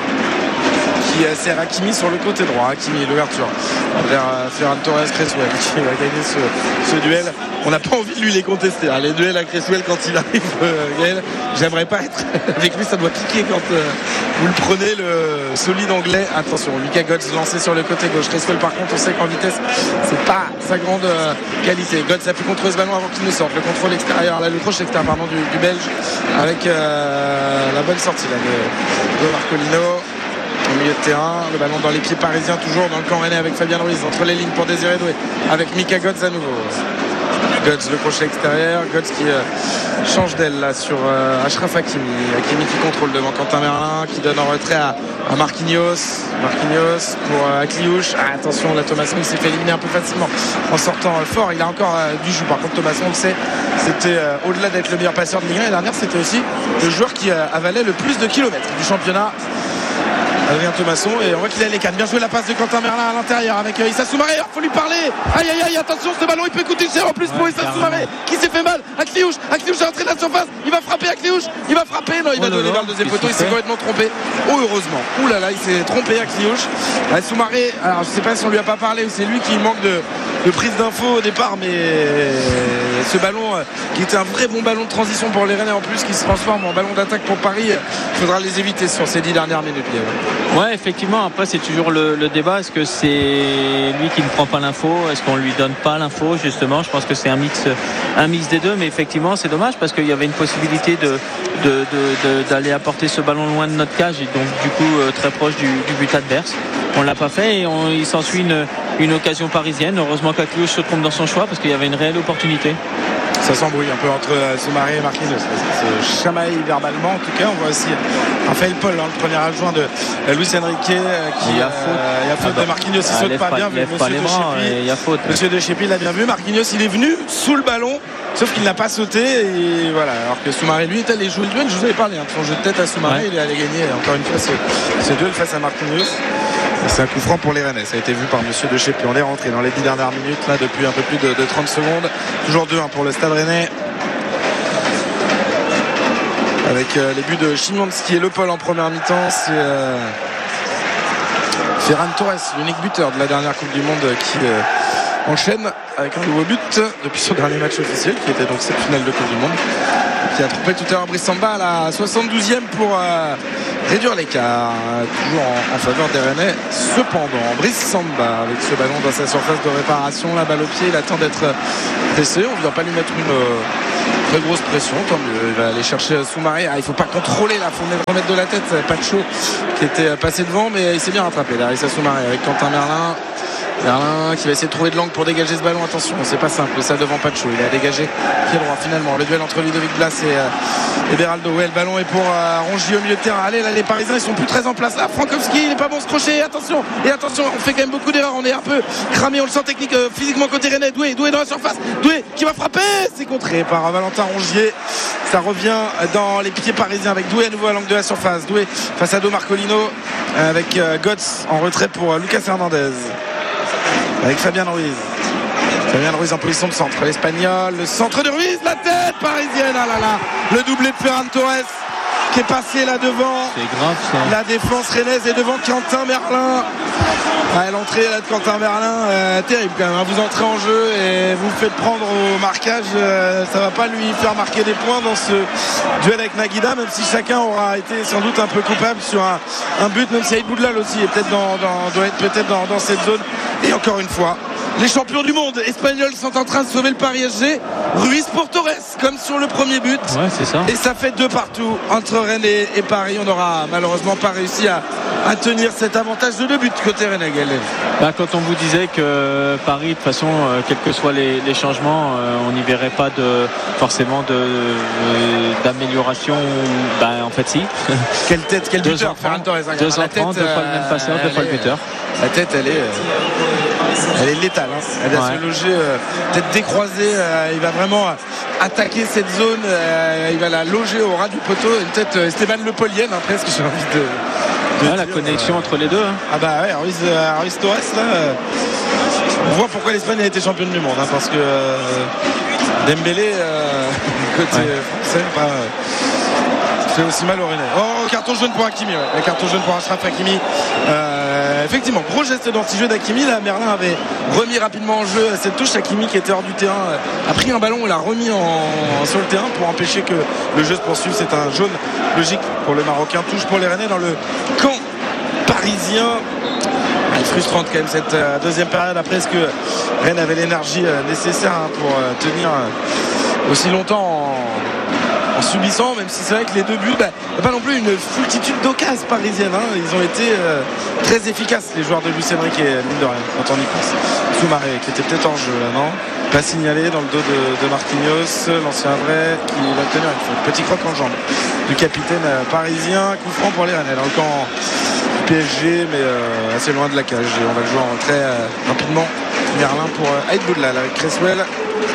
qui sert Hakimi sur le côté droit. Hakimi, l'ouverture vers Ferran Torres, Cresswell qui va gagner ce, ce duel. On n'a pas envie de lui les contester. Hein. Les duels à Cresswell quand il arrive, euh, Gaël, j'aimerais pas être avec lui, ça doit piquer quand euh, vous le prenez, le solide anglais. Attention, Mika Götze lancé sur le côté gauche. Cresswell par contre, on sait qu'en vitesse, c'est pas sa grande euh, qualité. Götze a pu contrôler ce ballon avant qu'il ne sorte. Le contrôle extérieur, là, le crochet extérieur pardon, du, du Belge avec euh, la bonne sortie là, de, de Marcolino. Au milieu de terrain, le ballon dans les pieds parisiens, toujours dans le camp rennais avec Fabien Ruiz entre les lignes pour Désiré Doué avec Mika Götze à nouveau. Götze, le crochet extérieur, Götze qui euh, change d'aile là sur euh, Achraf Hakimi. Hakimi qui contrôle devant Quentin Merlin, qui donne en retrait à, à Marquinhos. Marquinhos pour euh, Akliouche. Ah, attention, là Thomas Smith s'est fait éliminer un peu facilement en sortant euh, fort. Il a encore euh, du jus. Par contre, Thomas on le sait, c'était euh, au-delà d'être le meilleur passeur de Ligue un. L'année dernière, c'était aussi le joueur qui euh, avalait le plus de kilomètres du championnat. Adrien Thomasson, et on voit qu'il a les cannes. Bien joué la passe de Quentin Merlin à l'intérieur avec euh, Issa Soumaré. Il faut lui parler. Aïe aïe aïe, attention, ce ballon il peut coûter cher en plus ouais, pour Issa Soumaré qui s'est fait mal. Akliouche, Akliouche est rentré dans la surface. Il va frapper Akliouche. Il va frapper. Non, il va oh donner vers le deuxième poteau. Il s'est complètement trompé. Oh, heureusement. Ouh là là, il s'est trompé Akliouche. Ah, Soumaré, alors je sais pas si on lui a pas parlé ou c'est lui qui manque de, de prise d'info au départ, mais ce ballon euh, qui était un vrai bon ballon de transition pour les Rennais en plus, qui se transforme en ballon d'attaque pour Paris, il faudra les éviter sur ces dix dernières minutes. Ouais, ouais effectivement. Après, c'est toujours le, le débat. Est-ce que c'est lui qui ne prend pas l'info? Est-ce qu'on lui donne pas l'info? Justement, je pense que c'est un mix, un mix des deux. Mais effectivement, c'est dommage parce qu'il y avait une possibilité de, de, de, de, d'aller apporter ce ballon loin de notre cage et donc du coup euh, très proche du, du but adverse. On l'a pas fait et on, il s'ensuit une, une occasion parisienne. Heureusement qu'Akliouche se trompe dans son choix parce qu'il y avait une réelle opportunité. Ça s'embrouille un peu entre Soumaré et Marquinhos. Ça se chamaille verbalement. En tout cas, on voit aussi Raphaël Paul, hein, le premier adjoint de Luis Enrique, qui il y a faute, euh, il y a faute ah bah, de Marquinhos. Il saute pas, pas bien. Monsieur pas de Chépi, il y a faute. Monsieur de Chépi l'a bien vu. Marquinhos, il est venu sous le ballon, sauf qu'il n'a pas sauté. Et voilà. Alors que Soumaré, lui, est allé jouer le duel. Je vous avais parlé hein, de son jeu de tête à Soumaré. Ouais. Il est allé gagner encore une fois ce, ce duel face à Marquinhos. C'est un coup franc pour les Rennais. Ça a été vu par Monsieur de Chépi. On est rentré dans les dix dernières minutes là depuis un peu plus de, de trente secondes. Toujours deux un pour le Stade Rennais. Avec euh, les buts de Szymanski et Le Paul en première mi-temps. C'est euh, Ferran Torres, l'unique buteur de la dernière Coupe du Monde, qui euh, enchaîne avec un nouveau but depuis son dernier match officiel, qui était donc cette finale de Coupe du Monde. qui a trompé tout à l'heure Brice Samba à la soixante-douzième pour euh, réduire l'écart, toujours en, en faveur des Rennais. Cependant, Brice Samba avec ce ballon dans sa surface de réparation, la balle au pied, il attend d'être pressé. On ne vient pas lui mettre une euh, très grosse pression, tant mieux. Il va aller chercher Soumaré. Ah, il ne faut pas contrôler là, il faut remettre de la tête. Pacho qui était passé devant, mais il s'est bien rattrapé. Là, Issa Soumaré avec Quentin Merlin. Merlin qui va essayer de trouver de l'angle pour dégager ce ballon. Attention, c'est pas simple ça devant Pacho. Il a dégagé pied droit finalement. Le duel entre Ludovic Blas et, euh, et Beraldo. Ouais, le ballon est pour euh, Rongier au milieu de terrain. Allez, là les Parisiens ils sont plus très en place. Là, Frankowski il est pas bon ce crochet. Attention, et attention, on fait quand même beaucoup d'erreurs. On est un peu cramé, on le sent technique euh, physiquement côté Rennais. Doué, Doué dans la surface. Doué qui va frapper. C'est contré par Valentin Rongier. Ça revient dans les pieds parisiens avec Doué à nouveau à l'angle de la surface. Doué face à Do Marcolino avec euh, Götze en retrait pour euh, Lucas Hernandez. Avec Fabien Ruiz. Fabien Ruiz en position de centre. L'Espagnol, le centre de Ruiz, la tête parisienne. Ah là là, le doublé de Ferran Torres qui est passé là devant. C'est grave ça. La défense rennaise est devant Quentin Merlin. Ah, l'entrée là de Quentin Merlin, euh, terrible quand même. Vous entrez en jeu et vous faites prendre au marquage. Euh, ça va pas lui faire marquer des points dans ce duel avec Naguida, même si chacun aura été sans doute un peu coupable sur un, un but, même si Aïd Boudlal aussi est peut-être dans, dans, doit être peut-être dans, dans cette zone. Et encore une fois, les champions du monde espagnols sont en train de sauver le Paris S G. Ruiz pour Torres, comme sur le premier but. Ouais, c'est ça. Et ça fait deux partout entre Rennes et, et Paris. On n'aura malheureusement pas réussi à, à tenir cet avantage de deux buts côté Rennes. Bah, quand on vous disait que Paris, de toute façon, euh, quels que soient les, les changements, euh, on n'y verrait pas de, forcément de, euh, d'amélioration. Bah, en fait, si. Quelle tête, quel buteur. Ferran Torres, deux enfants, deux fois le même passeur, deux fois le buteur. La tête, elle est, elle est létale. Hein. Elle va ouais. se loger, euh, tête décroisée. Euh, il va vraiment attaquer cette zone. Euh, il va la loger au ras du poteau. Une tête euh, Esteban Le Polienne, hein, presque, j'ai envie de. Ah, la connexion euh... entre les deux hein. Ah bah ouais, Ruiz, euh, Ruiz Torres là euh... on voit pourquoi l'Espagne a été championne du monde hein, parce que euh, Dembélé euh, côté ouais. français pas euh, fait aussi mal au Rennais. Oh, carton jaune pour Hakimi, ouais. Carton jaune pour Achraf Hakimi. Euh, effectivement, gros geste d'anti-jeu d'Hakimi. Là, Merlin avait remis rapidement en jeu cette touche. Hakimi qui était hors du terrain a pris un ballon et l'a remis en, sur le terrain pour empêcher que le jeu se poursuive. C'est un jaune logique pour le Marocain. Touche pour les Rennais dans le camp parisien. Elle est frustrante quand même cette euh, deuxième période après ce que Rennes avait l'énergie euh, nécessaire hein, pour euh, tenir euh, aussi longtemps en, en subissant, même si c'est vrai que les deux buts, bah, il n'y a pas non plus une foultitude d'occasions parisiennes. Hein. Ils ont été euh, très efficaces, les joueurs de Luis Enrique, mine de rien, quand on y pense. Soumaré, qui était peut-être en jeu là, non ? Pas signalé dans le dos de, de Marquinhos, l'ancien vrai, qui va tenir une faute. Petit croc en jambe du capitaine euh, parisien, coup franc pour les Rennais. Dans le camp P S G, mais euh, assez loin de la cage. Et on va le jouer en retrait euh, rapidement. Merlin pour euh, Aïd Boudlal avec Cresswell.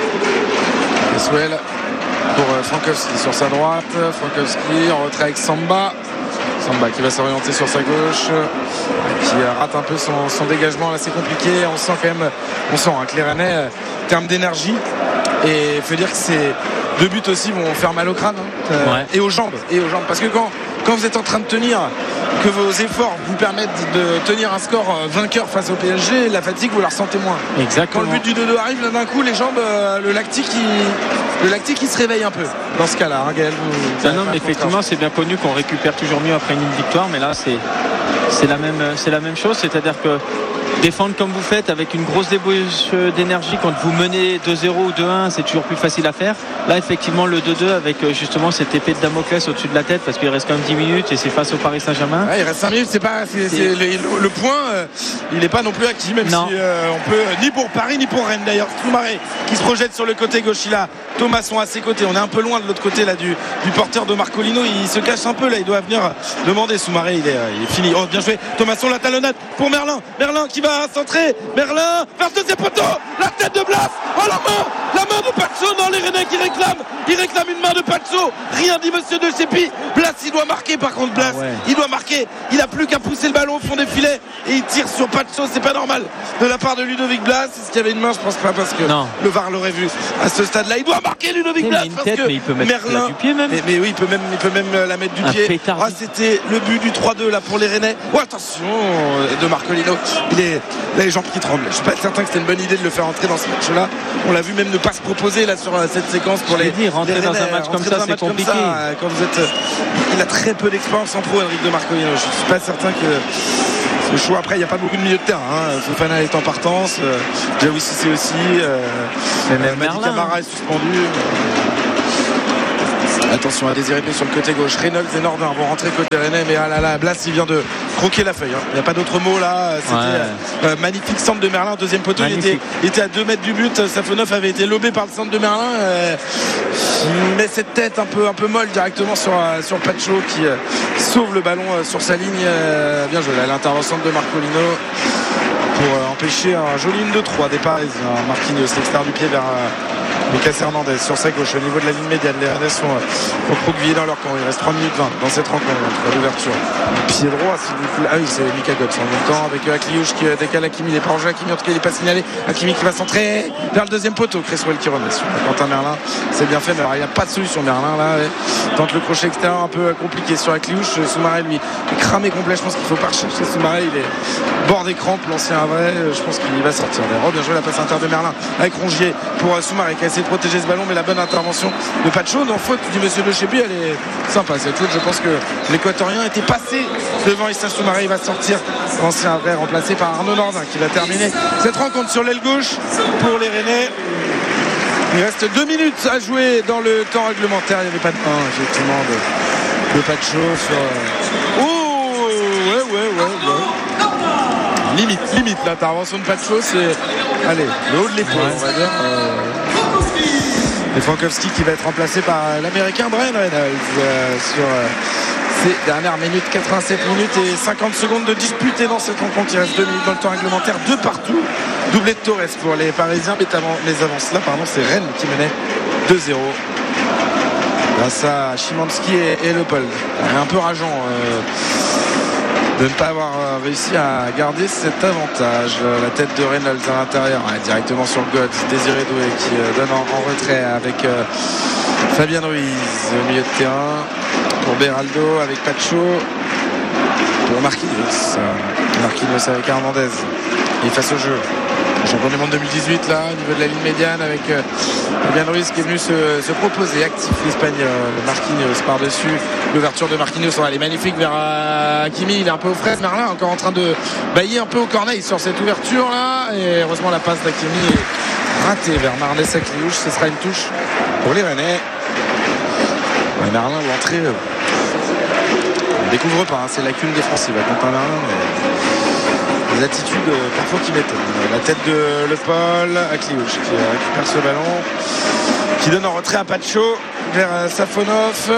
Cresswell pour euh, Frankowski sur sa droite. Frankowski en retrait avec Samba. Samba qui va s'orienter sur sa gauche, qui rate un peu son, son dégagement. Là, c'est compliqué. On sent quand même, on sent hein, que les Rennais, euh, en termes d'énergie, et il faut dire que ces deux buts aussi vont faire mal au crâne hein, euh, ouais. et aux jambes, et aux jambes. Parce que quand, quand vous êtes en train de tenir, que vos efforts vous permettent de tenir un score vainqueur face au P S G, la fatigue vous la ressentez moins. Exactement. Quand le but du deux deux arrive, là d'un coup les jambes, euh, le lactique il, le lactique il se réveille un peu dans ce cas-là. Hein, Gaël, vous, vous non, non mais effectivement c'est bien connu qu'on récupère toujours mieux après une victoire, mais là c'est c'est la même c'est la même chose, c'est-à-dire que défendre comme vous faites avec une grosse débauche d'énergie quand vous menez deux zéro ou deux un, c'est toujours plus facile à faire. Là effectivement le deux deux avec justement cette épée de Damoclès au-dessus de la tête, parce qu'il reste quand même dix minutes et c'est face au Paris Saint-Germain. Ouais, il reste cinq minutes, c'est pas c'est, c'est... C'est le, le point euh, il n'est pas non plus acquis, même non. si euh, on peut ni pour Paris ni pour Rennes d'ailleurs. Soumaré qui se projette sur le côté gauche, il a Thomasson à ses côtés, on est un peu loin de l'autre côté là du, du porteur de Marcolino, il se cache un peu là, il doit venir demander. Soumaré il est, il est fini. Oh bien joué Thomasson, la talonnade pour Merlin, Merlin qui va centrer, Merlin vers le deuxième poteau, la tête de Blas, oh la main, la main de Pacho, non les Rennais qui réclament, il réclame une main de Pacho, rien dit monsieur De Chepi. Blas il doit marquer par contre, Blas ah ouais. il doit marquer, il a plus qu'à pousser le ballon au fond des filets et il tire sur Pacho, c'est pas normal de la part de Ludovic Blas. Est-ce qu'il y avait une main? Je pense pas, parce que non. le V A R l'aurait vu à ce stade là. Il doit marquer Ludovic mais Blas une parce tête, que mais il peut mettre Merlin du pied même. mais, mais oui il peut même, il peut même la mettre du un pied. Ah, c'était le but du trois deux là pour les Rennais. Oh attention de Marcolino, il est les, là, les jambes qui tremblent. Je suis pas certain que c'était une bonne idée de le faire entrer dans ce match-là. On l'a vu même ne pas se proposer là sur cette séquence pour je les. Dit, rentrer les dans un match comme ça, c'est compliqué. Ça, quand vous êtes, il a très peu d'expérience en pro, Enric de Marcolino. Je suis pas certain que. Le choix après, il n'y a pas beaucoup de milieu de terrain. Hein. Fofana est en partance, euh, Diawy Cissé aussi. Euh, même Madi Camara est suspendu. Attention à Désiré Doué sur le côté gauche. Reynolds et Nordin vont rentrer côté Rennais, mais ah là là, Blas il vient de croquer la feuille. Hein. Il n'y a pas d'autre mot là. C'était ouais. euh, magnifique centre de Merlin, deuxième poteau. Il était, il était à deux mètres du but. Safonov avait été lobé par le centre de Merlin. Euh, il met cette tête un peu, un peu molle directement sur, sur Pacho qui euh, sauve le ballon euh, sur sa ligne. Euh, bien joué là, l'intervention de Marcolino pour euh, empêcher un joli une deux trois des Parisiens. Marquinhos, l'extérieur du pied vers. Euh, Lucas Hernandez sur sa gauche au niveau de la ligne médiane. Les Rennais sont euh, recroquevillés dans leur camp. Il reste trois minutes vingt dans cette rencontre d'ouverture. Pied droit, s'il vous plaît. Ah oui, c'est Mika Götze en même temps avec euh, Akliouche qui euh, décale Hakimi. Il n'est pas en jeu. Hakimi, en tout cas, il n'est pas signalé. Hakimi qui va centrer vers le deuxième poteau. Cresswell qui remet sur Quentin Merlin. C'est bien fait, mais alors, il n'y a pas de solution. Merlin là ouais. Tente le crochet extérieur un peu compliqué sur Akliouche. Soumaré lui est cramé complet. Je pense qu'il ne faut pas rechercher Soumaré. Il est bord des crampes, l'ancien vrai. Je pense qu'il va sortir. Oh, bien joué la passe inter de Merlin avec Rongier pour euh, Soumaré qui a essayé de protéger ce ballon, mais la bonne intervention de Pacho. Non, faute du monsieur de Chepi, elle est sympa cette faute. Je pense que l'équatorien était passé devant Issa Soumaré. Il va sortir, ancien vrai, remplacé par Arnaud Nordin qui va terminer cette rencontre sur l'aile gauche pour les Rennais. Il reste deux minutes à jouer dans le temps réglementaire. Il n'y avait pas de pain effectivement de, de Pacho sur... Oh ouais ouais ouais ouais limite limite l'intervention de Pacho, c'est allez le haut de l'épaule ouais. On va dire euh... Et Frankowski qui va être remplacé par l'américain Brian Reynolds euh, sur euh, ces dernières minutes. Quatre-vingt-sept minutes et cinquante secondes de dispute dans cette rencontre. Il reste deux minutes dans le temps réglementaire, deux partout. Doublé de Torres pour les Parisiens, mais les avances là, pardon, c'est Rennes qui menait deux zéro grâce à Szymanski et, et Leopold. Un peu rageant euh, de ne pas avoir réussi à garder cet avantage. La tête de Reynolds à l'intérieur, ouais, directement sur le Götze. Désiré Doué qui euh, donne en, en retrait avec euh, Fabien Ruiz au milieu de terrain pour Beraldo avec Pacho pour Marquinhos. Euh, Marquinhos avec Hernandez. Il est face au jeu. Champion du monde deux mille dix-huit là au niveau de la ligne médiane avec euh, Fabien Ruiz qui est venu se, se proposer actif l'Espagnol. Marquinhos par-dessus l'ouverture de Marquinhos, elle est magnifique vers euh, Hakimi, il est un peu aux fraises. Merlin encore en train de bailler un peu au corneille sur cette ouverture là et heureusement la passe d'Hakimi est ratée vers Marnès Akliouche. Ce sera une touche pour les Rennais. Ouais, Merlin l'entrée euh, on ne découvre pas hein, c'est lacune défensive à Quentin Merlin mais... Des attitudes euh, parfois qui m'étonnent. La tête de Le Paul, Akliouche qui euh, récupère ce ballon, qui donne en retrait à Pacho vers euh, Safonov.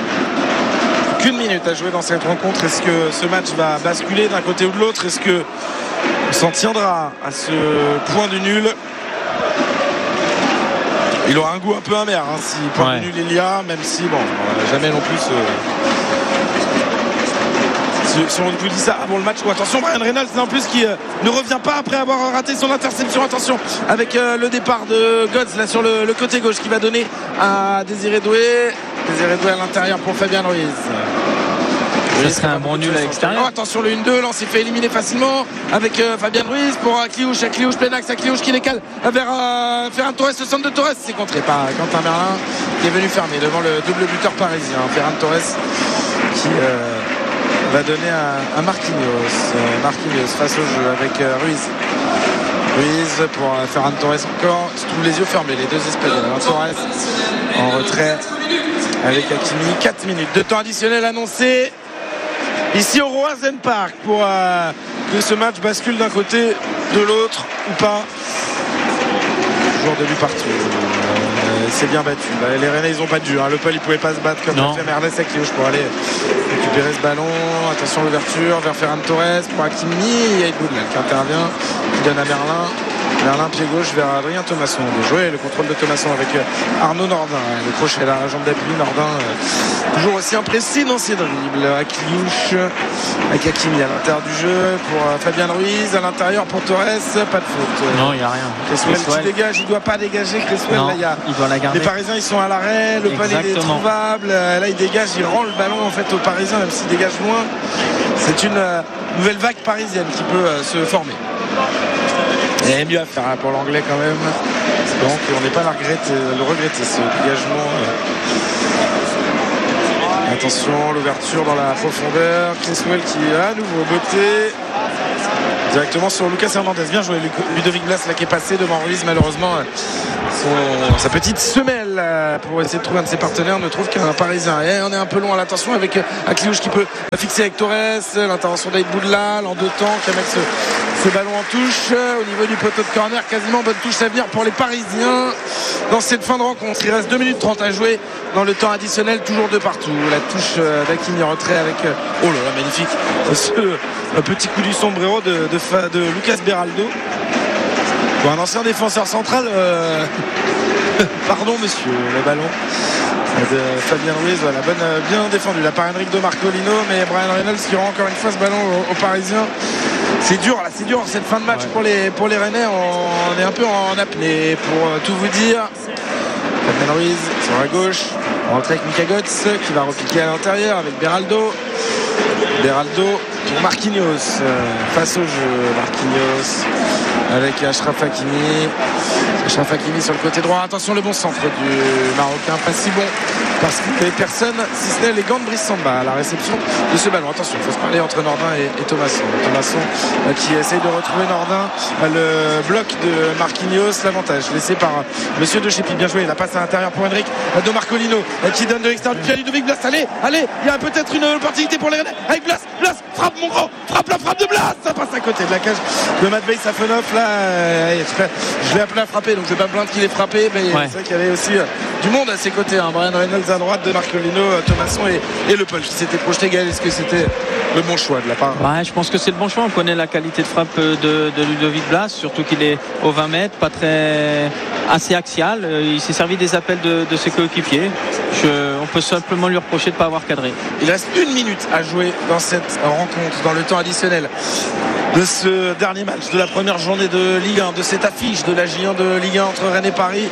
Qu'une minute à jouer dans cette rencontre. Est-ce que ce match va basculer d'un côté ou de l'autre? Est-ce que on s'en tiendra à ce point du nul? Il aura un goût un peu amer hein, si point ouais. du nul il y a, même si bon, jamais non plus. Euh... Si on vous dit ça avant le match, oh, attention Brian Reynolds en plus qui euh, ne revient pas après avoir raté son interception. Attention avec euh, le départ de Götze là sur le, le côté gauche qui va donner à Désiré Doué. Désiré Doué à l'intérieur pour Fabien Ruiz. Ça serait un bon nul à l'extérieur. Oh, attention le un deux, là on s'est fait éliminer facilement avec euh, Fabien Ruiz pour Akliouche. Akliouche plein axe, Akliouche qui décale vers euh, Ferran Torres, le centre de Torres. C'est contré par Quentin Merlin qui est venu fermer devant le double buteur parisien. Ferran Torres qui... Euh, va donner à, à Marquinhos. Euh, Marquinhos face au jeu avec euh, Ruiz. Ruiz pour euh, Ferran Torres encore. Tous les yeux fermés, les deux Espagnols. Torres en retrait avec Hakimi. quatre minutes de temps additionnel annoncé ici au Roazen Park pour euh, que ce match bascule d'un côté de l'autre ou pas. Toujours de but partout. Euh, c'est bien battu. Les Rennais ils ont pas dû. Hein. Le Paul il pouvait pas se battre comme l'a fait Merlès Akliouche pour aller récupérer ce ballon. Attention l'ouverture vers Ferran Torres pour Hakimi. Il y a Edboudlal qui intervient, qui donne à Merlin. Merlin pied gauche vers Adrien Thomasson. De jouer le contrôle de Thomasson avec Arnaud Nordin. Le crochet là, la jambe d'appui. Nordin euh, toujours aussi imprécis dans ses dribbles. Akliouche avec Hakimi à l'intérieur du jeu pour euh, Fabien Ruiz. À l'intérieur pour Torres. Pas de faute. Non, il n'y a rien. Cresswell qui dégage. Il ne doit pas dégager. Cresswell, là, il y a... il doit la garder. Les Parisiens ils sont à l'arrêt. Le panier est trouvable. Là il dégage. Il rend le ballon en fait aux Parisiens même s'il dégage loin. C'est une euh, nouvelle vague parisienne qui peut euh, se former. Il y a mieux à faire pour l'anglais quand même. Donc on n'est pas à regretter, le regretter ce dégagement. Attention, l'ouverture dans la profondeur. Creswell qui a à nouveau beauté. Directement sur Lucas Hernandez. Bien joué, Ludovic Blas là qui est passé devant Ruiz. Malheureusement, son, sa petite semelle pour essayer de trouver un de ses partenaires ne trouve qu'un Parisien. Et on est un peu long à l'attention avec Akliouche qui peut fixer avec Torres. L'intervention d'Aïd Boudlal en deux temps qui met ce, ce ballon en touche. Au niveau du poteau de corner, quasiment bonne touche à venir pour les Parisiens dans cette fin de rencontre. Il reste deux minutes trente à jouer dans le temps additionnel, toujours de partout. La touche d'Hakimi en retrait avec, oh là là, magnifique, ce petit coup du sombrero de, de de Lucas Beraldo, bon, un ancien défenseur central. euh... Pardon monsieur, le ballon de Fabien Ruiz, voilà, bonne, bien défendu là par Enric de Marcolino, mais Brian Reynolds qui rend encore une fois ce ballon aux, aux Parisiens. C'est dur là, c'est dur cette fin de match, ouais. pour les pour les Rennais. On, on est un peu en apnée pour tout vous dire. Fabien Ruiz sur la gauche, on rentre avec Mika Götze qui va repiquer à l'intérieur avec Beraldo. Beraldo pour Marquinhos, euh, face au jeu. Marquinhos avec Achraf Hakimi. Achraf Hakimi sur le côté droit. Attention, le bon centre du Marocain, pas si bon parce qu'il n'y avait personne si ce n'est les gants de Brice Samba à la réception de ce ballon. Attention, il faut se parler entre Nordin et, et Thomasson. Thomasson euh, qui essaye de retrouver Nordin. Euh, le bloc de Marquinhos, l'avantage laissé par euh, monsieur De Chépi. Bien joué, la passe à l'intérieur pour Enric euh, de Marcolino euh, qui donne de l'extérieur du pied à Ludovic Blas. Allez, allez, il y a peut-être une opportunité pour les Rennais avec Blas. Blas, frappe mon grand, frappe la frappe de Blas. Ça passe à côté de la cage de Matvei Safonov. Là, euh, je l'ai appelé à frapper, donc je vais pas me plaindre qu'il ait frappé, mais ouais. C'est vrai qu'il y avait aussi euh, du monde à ses côtés. Hein. Brian Reynolds à droite de Marcolino, Thomasson et, et Le Pol qui s'était projeté. Gaël, est-ce que c'était le bon choix de la part? Ouais, je pense que c'est le bon choix. On connaît la qualité de frappe de, de Ludovic Blas, surtout qu'il est au vingt mètres, pas très assez axial. Il s'est servi des appels de, de ses coéquipiers. Je, on peut simplement lui reprocher de ne pas avoir cadré. Il reste une minute à jouer dans cette rencontre, dans le temps additionnel de ce dernier match de la première journée de Ligue un, de cette affiche de la J un de Ligue un entre Rennes et Paris.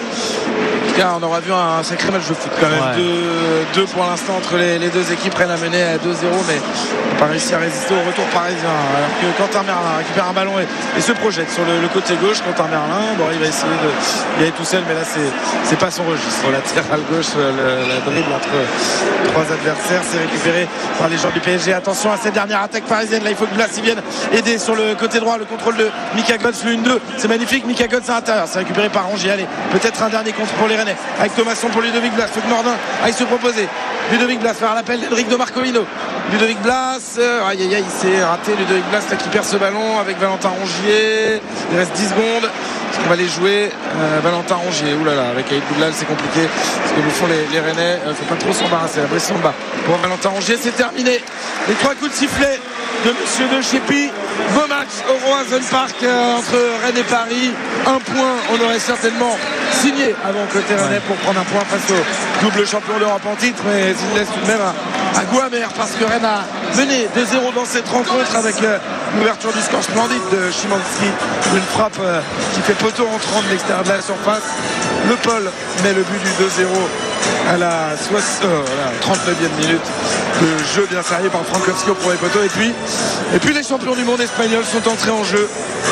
Car on aura vu un sacré match de foot quand même. Ouais. deux pour l'instant entre les, les deux équipes. Rennes a mené à deux zéro, mais n'a pas réussi à résister au retour parisien. Alors que Quentin Merlin récupère un ballon et, et se projette sur le, le côté gauche. Quentin Merlin, bon, il va essayer de y aller tout seul, mais là c'est, c'est pas son registre. Latéral gauche, le, la dribble entre trois adversaires, c'est récupéré par les joueurs du P S G. Attention à cette dernière attaque parisienne. Là il faut que Blas y vienne aider sur le côté droit. Le contrôle de Mika Götze, le un deux, c'est magnifique. Mika Götze à l'intérieur, c'est récupéré par Rongier. Allez, peut-être un dernier contre pour les Rennais avec Thomasson pour Ludovic Blas. Faut que Nordin aille se proposer. Ludovic Blas faire l'appel d'Enric de Marcolino. Ludovic Blas, euh, aïe aïe aïe, il s'est raté. Ludovic Blas là, qui perd ce ballon avec Valentin Rongier. Il reste dix secondes. Est-ce qu'on va les jouer euh, Valentin Rongier, oulala, avec Aïd Boudlal c'est compliqué. Ce que nous font les, les Rennais, euh, faut pas trop s'embarrasser. La Brice Samba pour Valentin Rongier, c'est terminé. Les trois coups de sifflet de monsieur De Chépi. Beau match au Roazhon Park euh, entre Rennes et Paris. Un point, on aurait certainement signé avant côté Rennais pour prendre un point face au double champion d'Europe en titre, mais il laisse tout de même à, à goût amer parce que Rennes a mené deux zéro dans cette rencontre avec euh, l'ouverture du score splendide de Szymanski, une frappe euh, qui fait poteau entrant de l'extérieur de la surface. Le Pol met le but du deux zéro à la trente-neuvième minute. Le jeu bien servi par Frankowski au premier poteau, et puis, et puis les champions du monde espagnols sont entrés en jeu.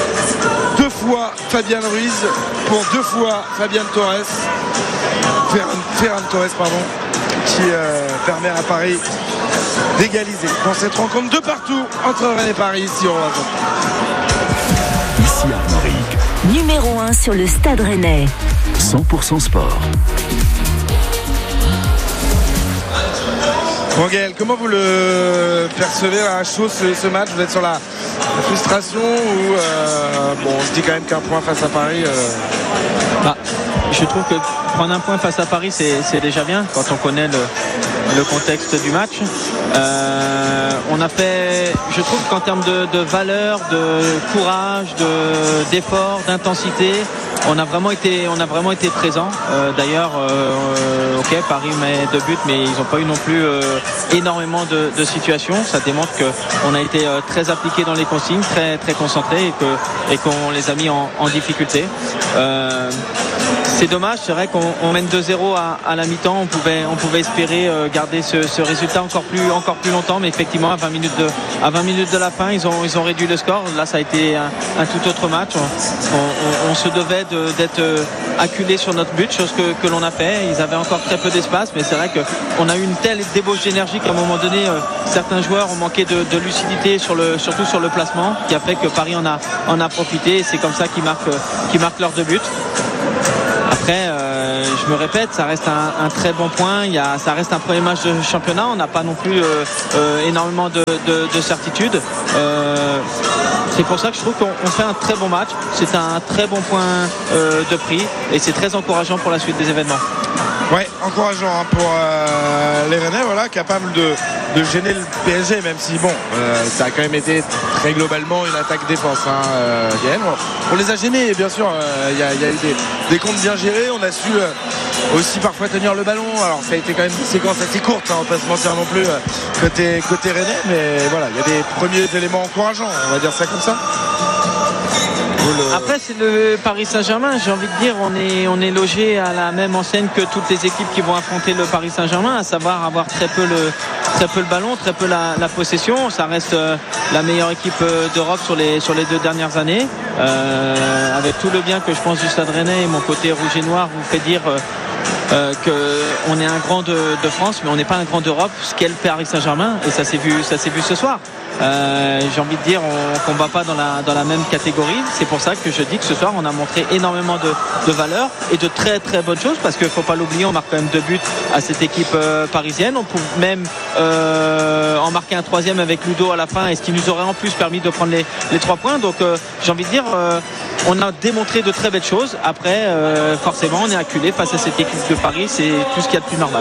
Deux fois Fabian Ruiz pour deux fois Fabian Torres, Ferran, Ferran Torres pardon, qui euh, permet à Paris d'égaliser dans cette rencontre de partout entre Rennes et Paris ici au Roazhon. Ici Armorique, numéro un sur le Stade Rennais. cent pour cent sport. Bon Gaël, comment vous le percevez à chaud ce, ce match? Vous êtes sur la, la frustration ou euh, bon, on se dit quand même qu'un point face à Paris euh... bah, je trouve que prendre un point face à Paris c'est, c'est déjà bien quand on connaît le, le contexte du match. Euh, on a fait, je trouve qu'en termes de, de valeur, de courage, de, d'effort, d'intensité, on a vraiment été, on a vraiment été présent. Euh, d'ailleurs, euh, ok, Paris met deux buts, mais ils n'ont pas eu non plus euh, énormément de, de situations. Ça démontre qu'on a été euh, très appliqué dans les consignes, très très concentré et que et qu'on les a mis en, en difficulté. Euh, c'est dommage, c'est vrai qu'on on mène deux zéro à, à la mi-temps, on pouvait, on pouvait espérer euh, garder ce, ce résultat encore plus, encore plus longtemps, mais effectivement à vingt minutes de, à vingt minutes de la fin ils ont, ils ont réduit le score. Là ça a été un, un tout autre match. On, on, on se devait de, d'être acculé sur notre but, chose que, que l'on a fait. Ils avaient encore très peu d'espace, mais c'est vrai qu'on a eu une telle débauche d'énergie qu'à un moment donné euh, certains joueurs ont manqué de, de lucidité sur le, surtout sur le placement, qui a fait que Paris en a, en a profité, et c'est comme ça qu'ils marquent, qu'ils marquent leurs deux buts. Après, euh, je me répète, ça reste un, un très bon point. Il y a, ça reste un premier match de championnat. On n'a pas non plus euh, euh, énormément de, de, de certitude. Euh, c'est pour ça que je trouve qu'on on fait un très bon match. C'est un très bon point euh, de prix et c'est très encourageant pour la suite des événements. Ouais, encourageant hein, pour euh, les Rennais, voilà, capables de, de gêner le P S G, même si bon, euh, ça a quand même été très globalement une attaque-défense. Hein, euh, Gaël. On les a gênés, bien sûr. Il euh, y, y a eu des, des comptes bien gérés. On a su euh, aussi parfois tenir le ballon. Alors ça a été quand même une séquence assez courte, hein, on va pas se mentir non plus euh, côté côté Rennais, mais voilà, il y a des premiers éléments encourageants. On va dire ça comme ça. Après c'est le Paris Saint-Germain, j'ai envie de dire on est, on est logé à la même enseigne que toutes les équipes qui vont affronter le Paris Saint-Germain, à savoir avoir très peu le, très peu le ballon, très peu la, la possession. Ça reste euh, la meilleure équipe euh, d'Europe sur les, sur les deux dernières années, euh, avec tout le bien que je pense du Stade Rennais, et mon côté rouge et noir vous fait dire euh, Euh, qu'on est un grand de, de France, mais on n'est pas un grand d'Europe, ce qu'est le Paris Saint-Germain, et ça s'est vu, ça s'est vu ce soir. Euh, j'ai envie de dire, on ne combat pas dans la, dans la même catégorie. C'est pour ça que je dis que ce soir on a montré énormément de, de valeur et de très très bonnes choses, parce qu'il ne faut pas l'oublier, on marque quand même deux buts à cette équipe euh, parisienne. On peut même euh, en marquer un troisième avec Ludo à la fin, et ce qui nous aurait en plus permis de prendre les, les trois points. Donc euh, j'ai envie de dire, euh, on a démontré de très belles choses. Après euh, forcément on est acculé face à cette équipe de Paris, c'est tout ce qu'il y a de plus normal.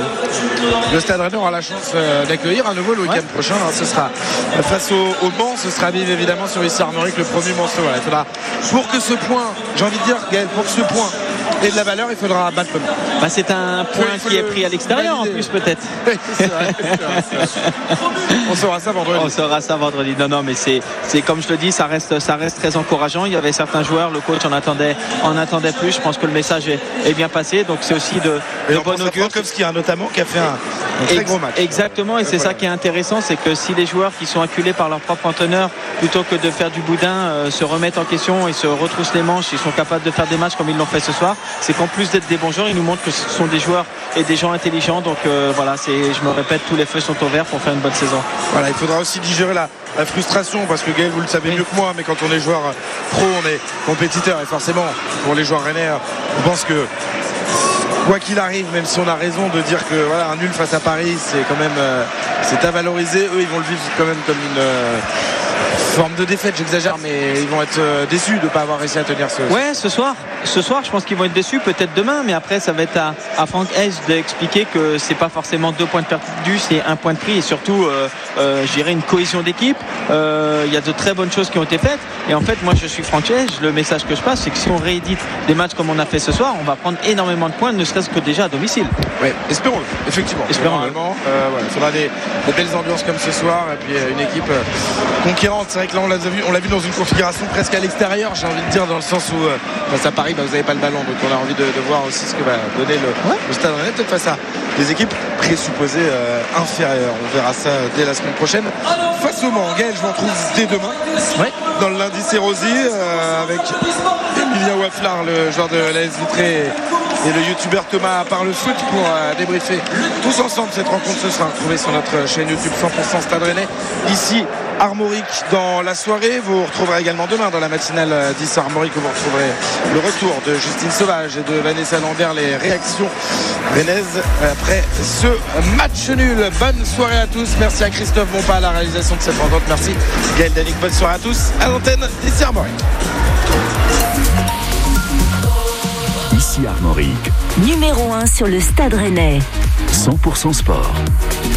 Le Stade Rennais aura la chance euh, d'accueillir à nouveau le week-end ouais. prochain, hein, ce sera euh, face au, au Mans, ce sera évidemment sur ici Armorique, le premier morceau. Voilà, il faudra, pour que ce point, j'ai envie de dire Gaël, pour que ce point ait de la valeur, il faudra battre le Mans. Bah, c'est un point oui, qui est pris à l'extérieur valider. En plus peut-être. c'est vrai, c'est vrai, c'est vrai. On saura ça vendredi. On saura ça vendredi. Non, non, mais c'est, c'est comme je le dis, ça reste, ça reste très encourageant. Il y avait certains joueurs, le coach en attendait, en attendait plus. Je pense que le message est, est bien passé. Donc c'est aussi de, de bon augure. Frankowski hein, notamment qui a fait un, un très Ex- gros match. Exactement, et c'est voilà. Ça qui est intéressant, c'est que si les joueurs qui sont acculés par leur propre entraîneur, plutôt que de faire du boudin, euh, se remettent en question et se retroussent les manches, ils sont capables de faire des matchs comme ils l'ont fait ce soir, c'est qu'en plus d'être des bons joueurs, ils nous montrent que ce sont des joueurs et des gens intelligents. Donc euh, voilà, c'est, je me répète, tous les feux sont au vert pour faire une bonne saison. Voilà, il faudra aussi digérer la, la frustration, parce que Gaël, vous le savez oui. mieux que moi, mais quand on est joueur pro, on est compétiteur, et forcément pour les joueurs rennais, on pense que quoi qu'il arrive, même si on a raison de dire que voilà, un nul face à Paris, c'est quand même euh, c'est à valoriser. Eux, ils vont le vivre quand même comme une euh, forme de défaite, j'exagère, mais ils vont être euh, déçus de ne pas avoir réussi à tenir ce. Ouais, ce soir, ce soir, je pense qu'ils vont être déçus, peut-être demain, mais après, ça va être à, à Franck Hez d'expliquer que c'est pas forcément deux points de perdu, c'est un point de prix, et surtout, euh, euh, je dirais une cohésion d'équipe. Il euh, y a de très bonnes choses qui ont été faites, et en fait, moi, je suis Franck Hez. Le message que je passe, c'est que si on réédite des matchs comme on a fait ce soir, on va prendre énormément de points, ne serait-ce que déjà à domicile. Oui, espérons-le, effectivement. Espérons-le. Euh, voilà, il faudra des, des belles ambiances comme ce soir, et puis euh, une équipe euh, conquérante. C'est vrai que là, on l'a vu, on l'a vu dans une configuration presque à l'extérieur, j'ai envie de dire, dans le sens où euh, face à Paris, bah, vous n'avez pas le ballon, donc on a envie de, de voir aussi ce que va donner le, ouais. le Stade Rennais, peut-être face à des équipes présupposées euh, inférieures. On verra ça dès la semaine prochaine. Face au Mans, Gaël, je vous retrouve dès demain, ouais. dans le lundi c'est Rosy, euh, avec Emilien Waflar, le joueur de l'A S Vitré, et le youtubeur Thomas Parle Foot pour euh, débriefer tous ensemble cette rencontre. Ce sera retrouvée sur notre chaîne YouTube cent pour cent Stade Rennais, ici Armorique dans la soirée. Vous retrouverez également demain dans la matinale dix Armorique, où vous retrouverez le retour de Justine Sauvage et de Vanessa Lambert, les réactions rennaises après ce match nul. Bonne soirée à tous, merci à Christophe Bonpas à la réalisation de cette rencontre, merci Gaël Danic, bonne soirée à tous à l'antenne d'ici Armorique. Ici Armorique, numéro un sur le Stade Rennais. cent pour cent sport.